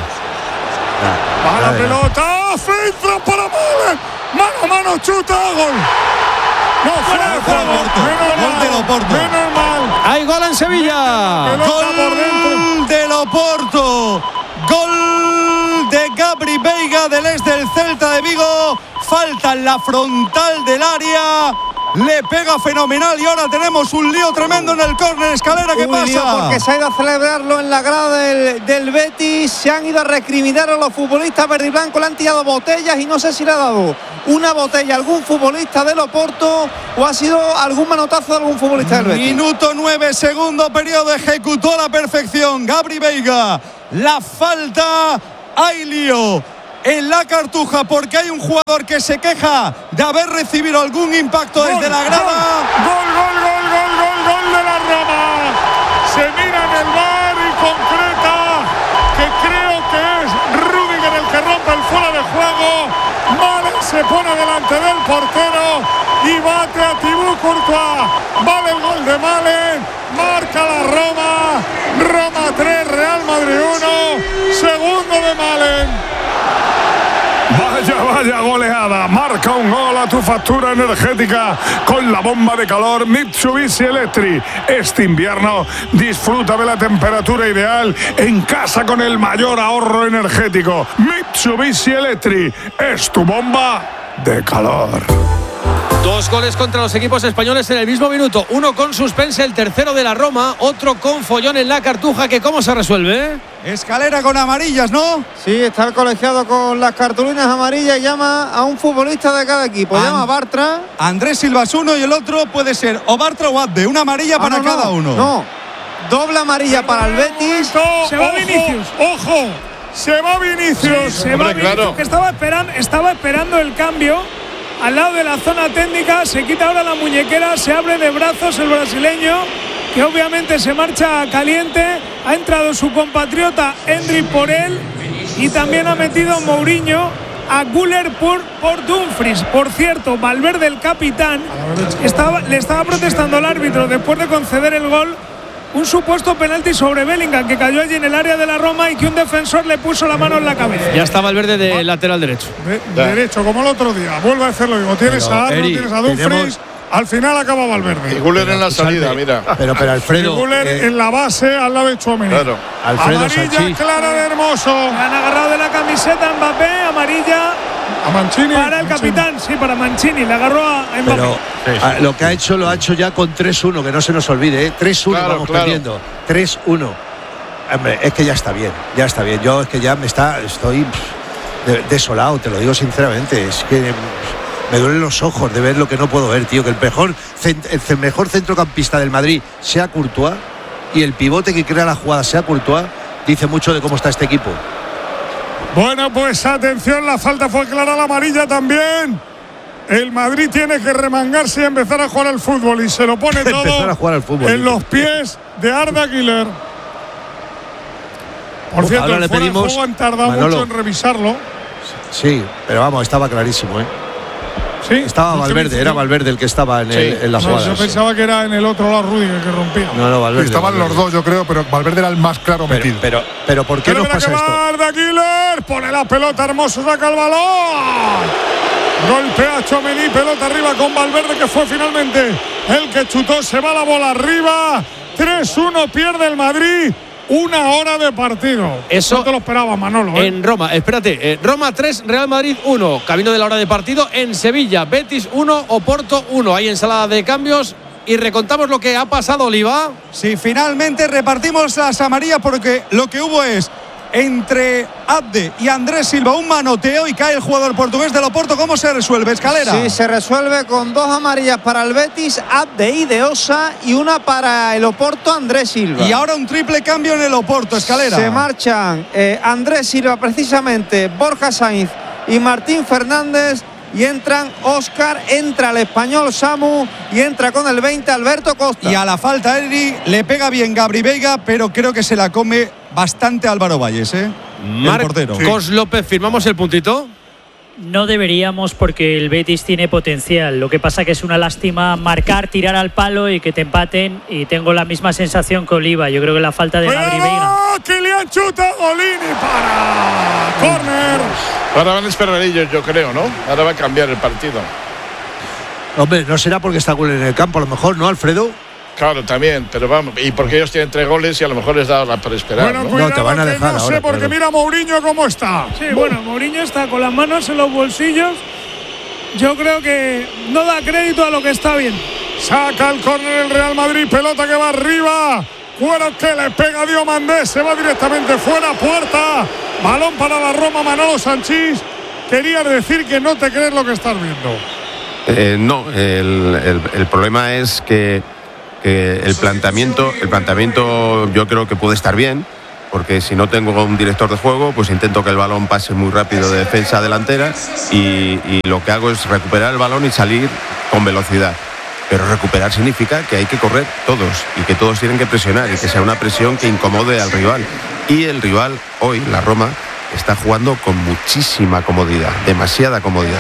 Va la pelota. Filtra para Malen. Mano a mano, chuta, gol. No, fuera de juego. Menos mal. Menos mal. ¡Hay gol en Sevilla! Gol del Oporto. Gol de Gabri Veiga del ex del Celta de Vigo. Falta en la frontal del área. Le pega fenomenal y ahora tenemos un lío tremendo en el córner. Escalera, ¿qué un pasa? Lío porque se ha ido a celebrarlo en la grada del, del Betis. Se han ido a recriminar a los futbolistas verde y blanco. Le han tirado botellas y no sé si le ha dado una botella a algún futbolista del Oporto o ha sido algún manotazo de algún futbolista del Betis. Minuto nueve, segundo periodo, ejecutó a la perfección Gabri Veiga. La falta, hay lío en la Cartuja porque hay un jugador que se queja de haber recibido algún impacto gol, desde la grada. Gol, gol, gol, gol, gol, gol de la Roma. Se mira en el V A R y concreta que creo que es Rüdiger el que rompe el fuera de juego. Malen se pone delante del portero y bate a Thibaut Courtois. Vale el gol de Malen. Marca la Roma. Roma tres, Real Madrid uno. Segundo de Malen. Vaya, vaya goleada. Marca un gol a tu factura energética con la bomba de calor Mitsubishi Electric. Este invierno disfruta de la temperatura ideal en casa con el mayor ahorro energético. Mitsubishi Electric es tu bomba de calor. Dos goles contra los equipos españoles en el mismo minuto. Uno con suspense, el tercero de la Roma. Otro con follón en la Cartuja. ¿Que cómo se resuelve? Escalera con amarillas, ¿no? Sí, está el colegiado con las cartulinas amarillas y llama a un futbolista de cada equipo. And- llama a Bartra. Andrés Silva es uno y el otro puede ser o Bartra o Abde. Una amarilla Ah, para no, cada no, uno. No, doble amarilla para el Betis. Se va ojo, Vinicius. Ojo, se va Vinicius. Sí, se Hombre, va Vinicius, claro. que estaba esperando, estaba esperando el cambio al lado de la zona técnica. Se quita ahora la muñequera, se abre de brazos el brasileño, que obviamente se marcha caliente. Ha entrado su compatriota Endrick por él y también ha metido Mourinho a Güler por, por Dumfries. Por cierto, Valverde, el capitán, estaba, le estaba protestando al árbitro después de conceder el gol un supuesto penalti sobre Bellingham que cayó allí en el área de la Roma y que un defensor le puso la mano en la cabeza. Ya está Valverde de lateral derecho. De, derecho, como el otro día. Vuelve a hacer lo mismo. Tienes Pero, a Arno, Eri, tienes a Dumfries. tenemos- Al final acaba Valverde. Y Güler en la salida, mira. Pero, pero Alfredo. Y Güler eh, en la base al lado de Tchouaméni. Claro. Alfredo Amarilla Sanchís. clara de Hermoso. Han agarrado de la camiseta a Mbappé, amarilla A Mancini. para el capitán, sí, para Mancini, le agarró a Mbappé. Pero ah, lo que ha hecho lo ha hecho ya con tres uno, que no se nos olvide, ¿eh? tres uno Claro, vamos claro. perdiendo. tres uno. Hombre, es que ya está bien, ya está bien. Yo es que ya me está, estoy pff, de- desolado, te lo digo sinceramente. Es que pff, me duelen los ojos de ver lo que no puedo ver, tío. Que el mejor, cent- el mejor centrocampista del Madrid sea Courtois y el pivote que crea la jugada sea Courtois, dice mucho de cómo está este equipo. Bueno, pues atención, la falta fue clara, la amarilla también. El Madrid tiene que remangarse y empezar a jugar al fútbol y se lo pone todo Empezar a jugar al fútbol, en dice. los pies de Arda Güler. Por Uf, cierto, ahora el le fuera de pedimos- juego han tardado Manolo. mucho en revisarlo. Sí, pero vamos, estaba clarísimo, ¿eh? Sí, Estaba no sé, Valverde, yo- era Valverde el que estaba en, el- en la No, jugada. yo sí. pensaba que era en el otro lado Rüdiger que rompía. No, no, Valverde. Estaban Valverde. los dos, yo creo, pero Valverde era el más claro Pero, metido. pero, pero ¿por qué Pero nos mira pasa que esto? va Arda Güler, pone la pelota, Hermoso saca el balón. Golpea a Tchouaméni, pelota arriba con Valverde, que fue finalmente el que chutó, se va la bola arriba. tres uno pierde el Madrid. Una hora de partido. Eso no te lo esperaba, Manolo. ¿eh? En Roma, espérate, eh, Roma tres, Real Madrid uno, camino de la hora de partido. En Sevilla, Betis uno, Oporto uno. Hay ensalada de cambios y recontamos lo que ha pasado, Oliva. Sí, finalmente repartimos las amarillas porque lo que hubo es entre Abde y Andrés Silva un manoteo y cae el jugador portugués del Oporto. ¿Cómo se resuelve, Escalera? Sí, se resuelve con dos amarillas para el Betis, Abde y De Osa, y una para el Oporto, Andrés Silva. Y ahora un triple cambio en el Oporto, Escalera. Se marchan eh, Andrés Silva, precisamente Borja Sainz y Martín Fernández, y entran Óscar, entra el español Samu y entra con el veinte Alberto Costa. Y a la falta, Eri, le pega bien Gabri Veiga, pero creo que se la come bastante Álvaro Valles, ¿eh? el portero. Marcos López, ¿firmamos el puntito? No deberíamos porque el Betis tiene potencial. Lo que pasa que es una lástima marcar, tirar al palo y que te empaten. Y tengo la misma sensación que Oliva. Yo creo que la falta de Gabri Veiga. Kylian chuta, Golini para córner. Ahora van a esperar ellos, yo creo, ¿no? Ahora va a cambiar el partido. Hombre, no será porque está Güler en el campo, a lo mejor, ¿no, Alfredo? Claro, también, pero vamos, y porque ellos tienen tres goles y a lo mejor les da la por esperar. Bueno, ¿no? cuidado, No, te van a que dejar no sé, ahora, porque claro. mira Mourinho cómo está. Sí, bueno, Mourinho está con las manos en los bolsillos. Yo creo que no da crédito a lo que está bien. Saca el córner el Real Madrid, pelota que va arriba. Cuero que le pega a Diomandé, se va directamente fuera, puerta. Balón para la Roma, Manolo Sanchís. Querías decir que no te crees lo que estás viendo. Eh, no, el, el, el problema es que, que el planteamiento, el planteamiento yo creo que puede estar bien, porque si no tengo un director de juego, pues intento que el balón pase muy rápido de defensa a delantera y, y lo que hago es recuperar el balón y salir con velocidad. Pero recuperar significa que hay que correr todos y que todos tienen que presionar y que sea una presión que incomode al rival. Y el rival hoy, la Roma, está jugando con muchísima comodidad, demasiada comodidad.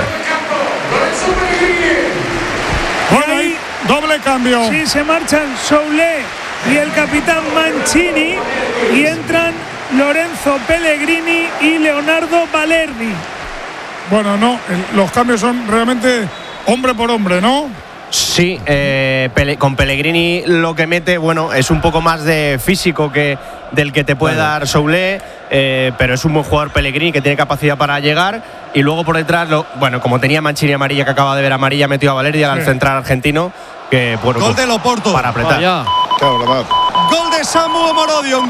Bueno, ahí doble cambio. Sí, se marchan Soulé y el capitán Mancini y entran Lorenzo Pellegrini y Leonardo Balerdi. Bueno, no, el, los cambios son realmente hombre por hombre, ¿no? Sí, eh, Pele, con Pellegrini lo que mete, bueno, es un poco más de físico que del que te puede dar Soulé, eh, pero es un buen jugador Pellegrini que tiene capacidad para llegar. Y luego por detrás, lo, bueno, como tenía Mancini amarilla, que acaba de ver amarilla, metió a Balerdi al Sí. central argentino, que bueno, Gol pues, de Oporto. para apretar. Vaya. Claro, la madre. Gol de Samu Morodion.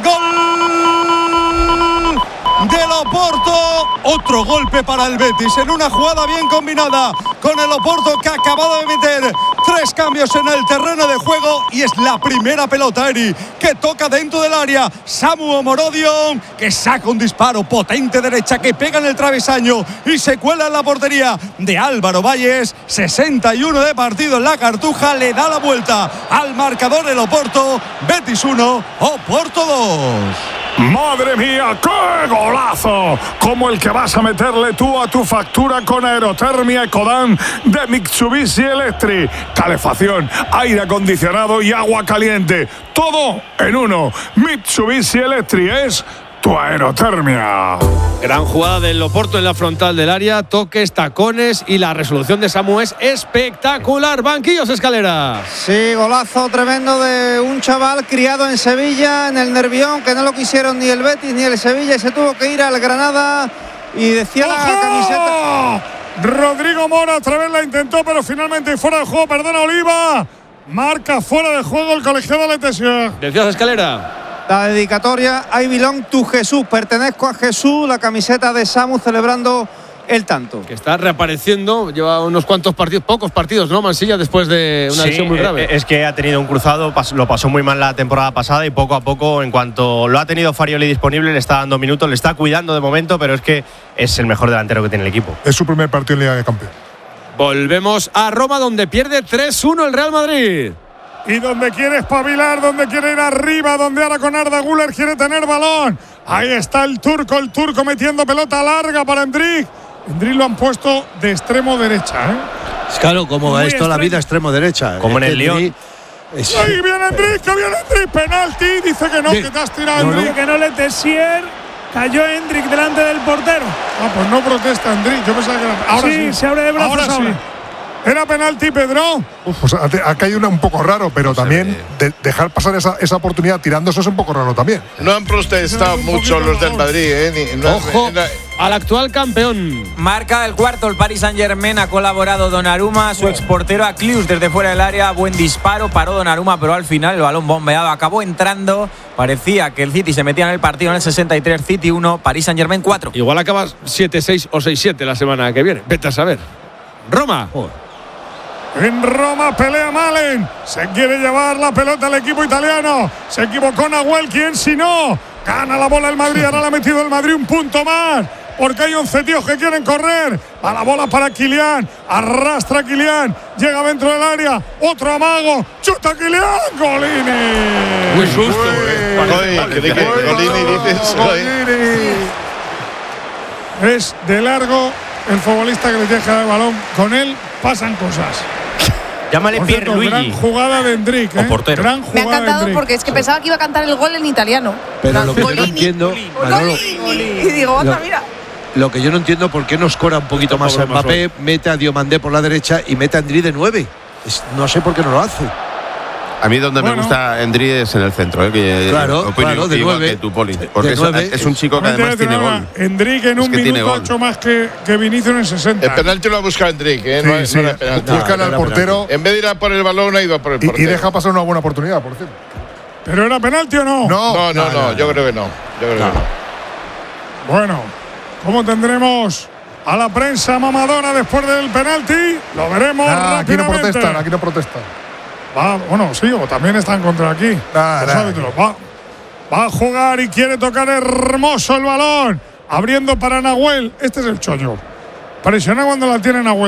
Gol del Oporto. Otro golpe para el Betis en una jugada bien combinada con el Oporto, que ha acabado de meter tres cambios en el terreno de juego y es la primera pelota, Eri, que toca dentro del área. Samu Morodion, que saca un disparo potente derecha que pega en el travesaño y se cuela en la portería de Álvaro Valles. sesenta y uno de partido en la Cartuja, le da la vuelta al marcador el Oporto. Betis uno, Oporto dos. Madre mía, qué golazo, como el que vas a meterle tú a tu factura con Aerotermia Ecodan de Mitsubishi Electric. Calefacción, aire acondicionado y agua caliente, todo en uno. Mitsubishi Electric es tu aerotermia. Gran jugada del Oporto en la frontal del área, toques, tacones y la resolución de Samu es espectacular. Banquillos, Escalera. Sí, golazo tremendo de un chaval criado en Sevilla, en el Nervión, que no lo quisieron ni el Betis ni el Sevilla y se tuvo que ir al Granada. Y decía la camiseta. Rodrigo Mora otra vez la intentó, pero finalmente fuera de juego, perdona Oliva. Marca fuera de juego el colegiado Letesio. Decías, Escalera. La dedicatoria, I belong to Jesús, pertenezco a Jesús, la camiseta de Samu celebrando el tanto. Que está reapareciendo, lleva unos cuantos partidos, pocos partidos, ¿no, Mansilla? Después de una Sí, lesión muy grave. Es que ha tenido un cruzado, lo pasó muy mal la temporada pasada y poco a poco, en cuanto lo ha tenido Farioli disponible, le está dando minutos, le está cuidando de momento, pero es que es el mejor delantero que tiene el equipo. Es su primer partido en Liga de Campeones. Volvemos a Roma, donde pierde tres uno el Real Madrid. Y donde quiere espabilar, donde quiere ir arriba, donde ahora con Arda Güler quiere tener balón. Ahí está el turco, el turco metiendo pelota larga para Endrick. Endrick lo han puesto de extremo derecha, ¿eh? Claro, como Muy va esto la extraño. vida extremo derecha. Como en el Lyon. Es- Ahí viene Endrick, que viene Endrick, penalti. Dice que no, Sí. que te has tirado, No, Endrick. Dice que no le Tessier, cayó Hendrik delante del portero. Ah, pues no protesta Endrick. Yo pensaba que era. Ahora sí, Sí, se abre de brazos ahora. ahora. Sí. Era penalti, Pedro. Pues ha, ha caído una un poco raro, pero también de- dejar pasar esa, esa oportunidad tirando eso es un poco raro también. No han protestado mucho los del Madrid, ¿eh? Ni- no- Ojo no- al actual campeón. Marca el cuarto, el Paris Saint-Germain, ha colaborado Donnarumma, su exportero a Klius desde fuera del área, buen disparo, paró Donnarumma, pero al final el balón bombeado acabó entrando, parecía que el City se metía en el partido en el sesenta y tres, City uno, Paris Saint-Germain cuatro. Igual acabas siete seis o seis siete la semana que viene, vete a saber. Roma. En Roma pelea Malen. Se quiere llevar la pelota al equipo italiano. Se equivocó Nahuel. ¿Quién si no? Gana la bola el Madrid. Ahora le ha metido el Madrid un punto más. Porque hay once tíos que quieren correr. A la bola para Kylian. Arrastra a Kylian. Llega dentro del área. Otro amago. Chuta Kylian. Golini. Muy susto. Oye, que dice- Golini dices, oye. Es de largo el futbolista que le deja el balón. Con él pasan cosas. Llámale Por cierto, Pierluigi. gran jugada de Endrick, ¿eh? portero. Gran Me ha jugada de encantado Endrick. porque es que pensaba que iba a cantar el gol en italiano. Pero lo que yo no Golini. entiendo, Manolo, Y digo, anda, Lo- mira. lo que yo no entiendo por qué nos cora un poquito más a Mbappé, mete a Diomandé por la derecha y mete a Endrick de nueve. Es- no sé por qué no lo hace. A mí donde Bueno. me gusta Endri es en el centro, ¿eh? Que, Claro, opino claro, de igual nueve. que tú, Poli. Porque De es, nueve. es un chico que También además te voy a tiene decir gol. una, Endrick en Es un que tiene minuto ha gol. hecho más que, que Vinicius en sesenta. El penalti lo ha buscado Endrick, ¿eh? Sí, no, es- sí. no era penalti. Buscan al portero En vez de ir a por el balón, ha ido a por el y, y portero. deja pasar una buena oportunidad, por cierto. ¿Pero era penalti o no? No, No, no, no, yo creo que no. Yo creo que no. Bueno, ¿cómo tendremos a la prensa mamadora después del penalti? Lo veremos Ah, aquí no rápidamente. protestan, aquí no protestan. Va, bueno, sí, o también están contra aquí. Nah, Los nah. árbitros. Va, va a jugar y quiere tocar hermoso el balón. Abriendo para Nahuel. Este es el chollo. Presiona cuando la tiene Nahuel.